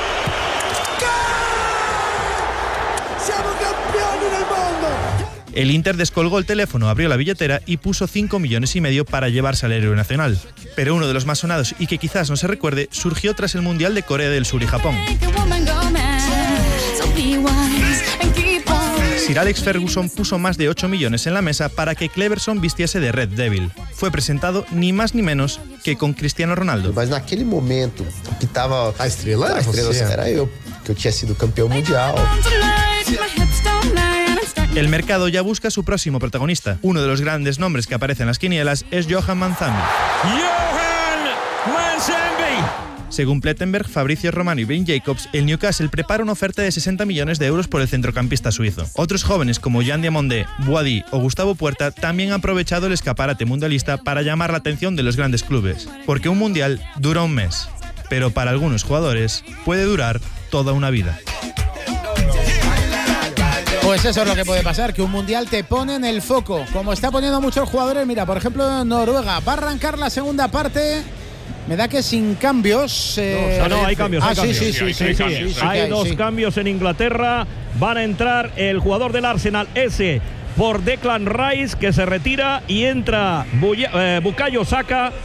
El Inter descolgó el teléfono, abrió la billetera y puso cinco millones y medio para llevarse al héroe nacional. Pero uno de los más sonados y que quizás no se recuerde surgió tras el Mundial de Corea del Sur y Japón. Sir Alex Ferguson puso más de ocho millones en la mesa para que Cleverson vistiese de Red Devil. Fue presentado ni más ni menos que con Cristiano Ronaldo. Mas naquele momento que estaba a estrela, a estrela era eu, que eu tinha sido campeón mundial. El mercado ya busca su próximo protagonista. Uno de los grandes nombres que aparece en las quinielas es Johan Manzambi. Johan Manzambi. Según Plettenberg, Fabrizio Romano y Ben Jacobs, el Newcastle prepara una oferta de sesenta millones de euros por el centrocampista suizo. Otros jóvenes como Jean Diamondé, Boadi o Gustavo Puerta también han aprovechado el escaparate mundialista para llamar la atención de los grandes clubes. Porque un mundial dura un mes, pero para algunos jugadores puede durar toda una vida. Pues eso es lo que puede pasar, que un mundial te pone en el foco, como está poniendo a muchos jugadores. Mira, por ejemplo, Noruega va a arrancar la segunda parte. Me da que sin cambios. Eh, no, no, hay cambios. Ah, hay sí, cambios. sí, sí, sí, sí, sí, Hay, sí, sí, hay sí, dos sí. cambios en Inglaterra. Van a entrar el jugador del Arsenal, ese por Declan Rice, que se retira, y entra Buya, eh, Bukayo Saka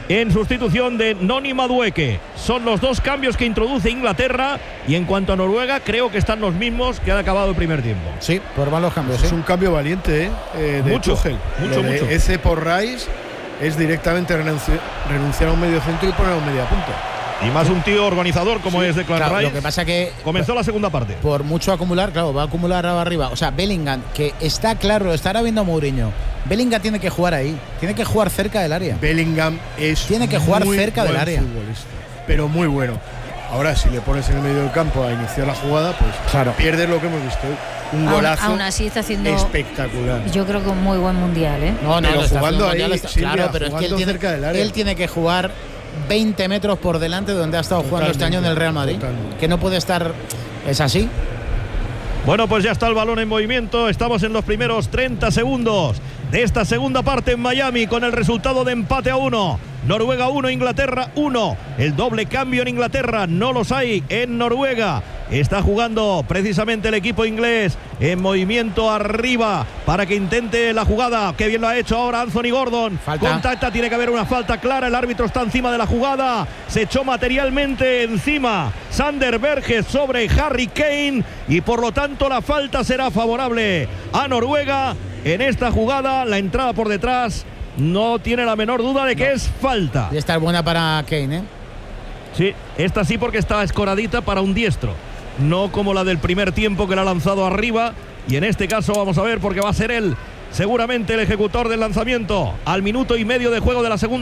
en sustitución de Noni Madueke. Son los dos cambios que introduce Inglaterra, y en cuanto a Noruega, creo que están los mismos que han acabado el primer tiempo. Sí, por malos cambios. Es ¿eh? un cambio valiente, ¿eh? eh de mucho, Tuchel. mucho, Lo de mucho. Eze por Rice es directamente renunci renunciar a un medio centro y poner a un media punta. Y más un tío organizador como Sí, es Declan claro, Rice. lo que pasa que comenzó la segunda parte. Por mucho acumular, claro, va a acumular arriba. O sea, Bellingham, que está claro, lo estará viendo Mourinho. Bellingham tiene que jugar ahí, tiene que jugar cerca del área. Bellingham es tiene que jugar muy cerca del buen área. futbolista, pero muy bueno. Ahora, si le pones en el medio del campo a iniciar la jugada, pues claro, pierdes lo que hemos visto. Un aún, golazo aún así está haciendo espectacular. Yo creo que un muy buen mundial, ¿eh? No, no, pero no, jugando ahí, está, Silvia, claro, pero es que él tiene, cerca del área. él tiene que jugar veinte metros por delante de donde ha estado jugando este año en el Real Madrid. Totalmente. Que no puede estar. Es así. Bueno, pues ya está el balón en movimiento. Estamos en los primeros treinta segundos de esta segunda parte en Miami, con el resultado de empate a uno. Noruega uno, Inglaterra uno. El doble cambio en Inglaterra no los hay en Noruega. Está jugando precisamente el equipo inglés en movimiento arriba para que intente la jugada. Qué bien lo ha hecho ahora Anthony Gordon. Falta. Contacta, tiene que haber una falta clara. El árbitro está encima de la jugada. Se echó materialmente encima Sander Berge sobre Harry Kane, y por lo tanto la falta será favorable a Noruega en esta jugada. La entrada por detrás no tiene la menor duda de que no. es falta. Y esta es buena para Kane, ¿eh? Sí, esta sí, porque está escoradita para un diestro. No como la del primer tiempo, que la ha lanzado arriba. Y en este caso vamos a ver, porque va a ser él seguramente el ejecutor del lanzamiento al minuto y medio de juego de la segunda.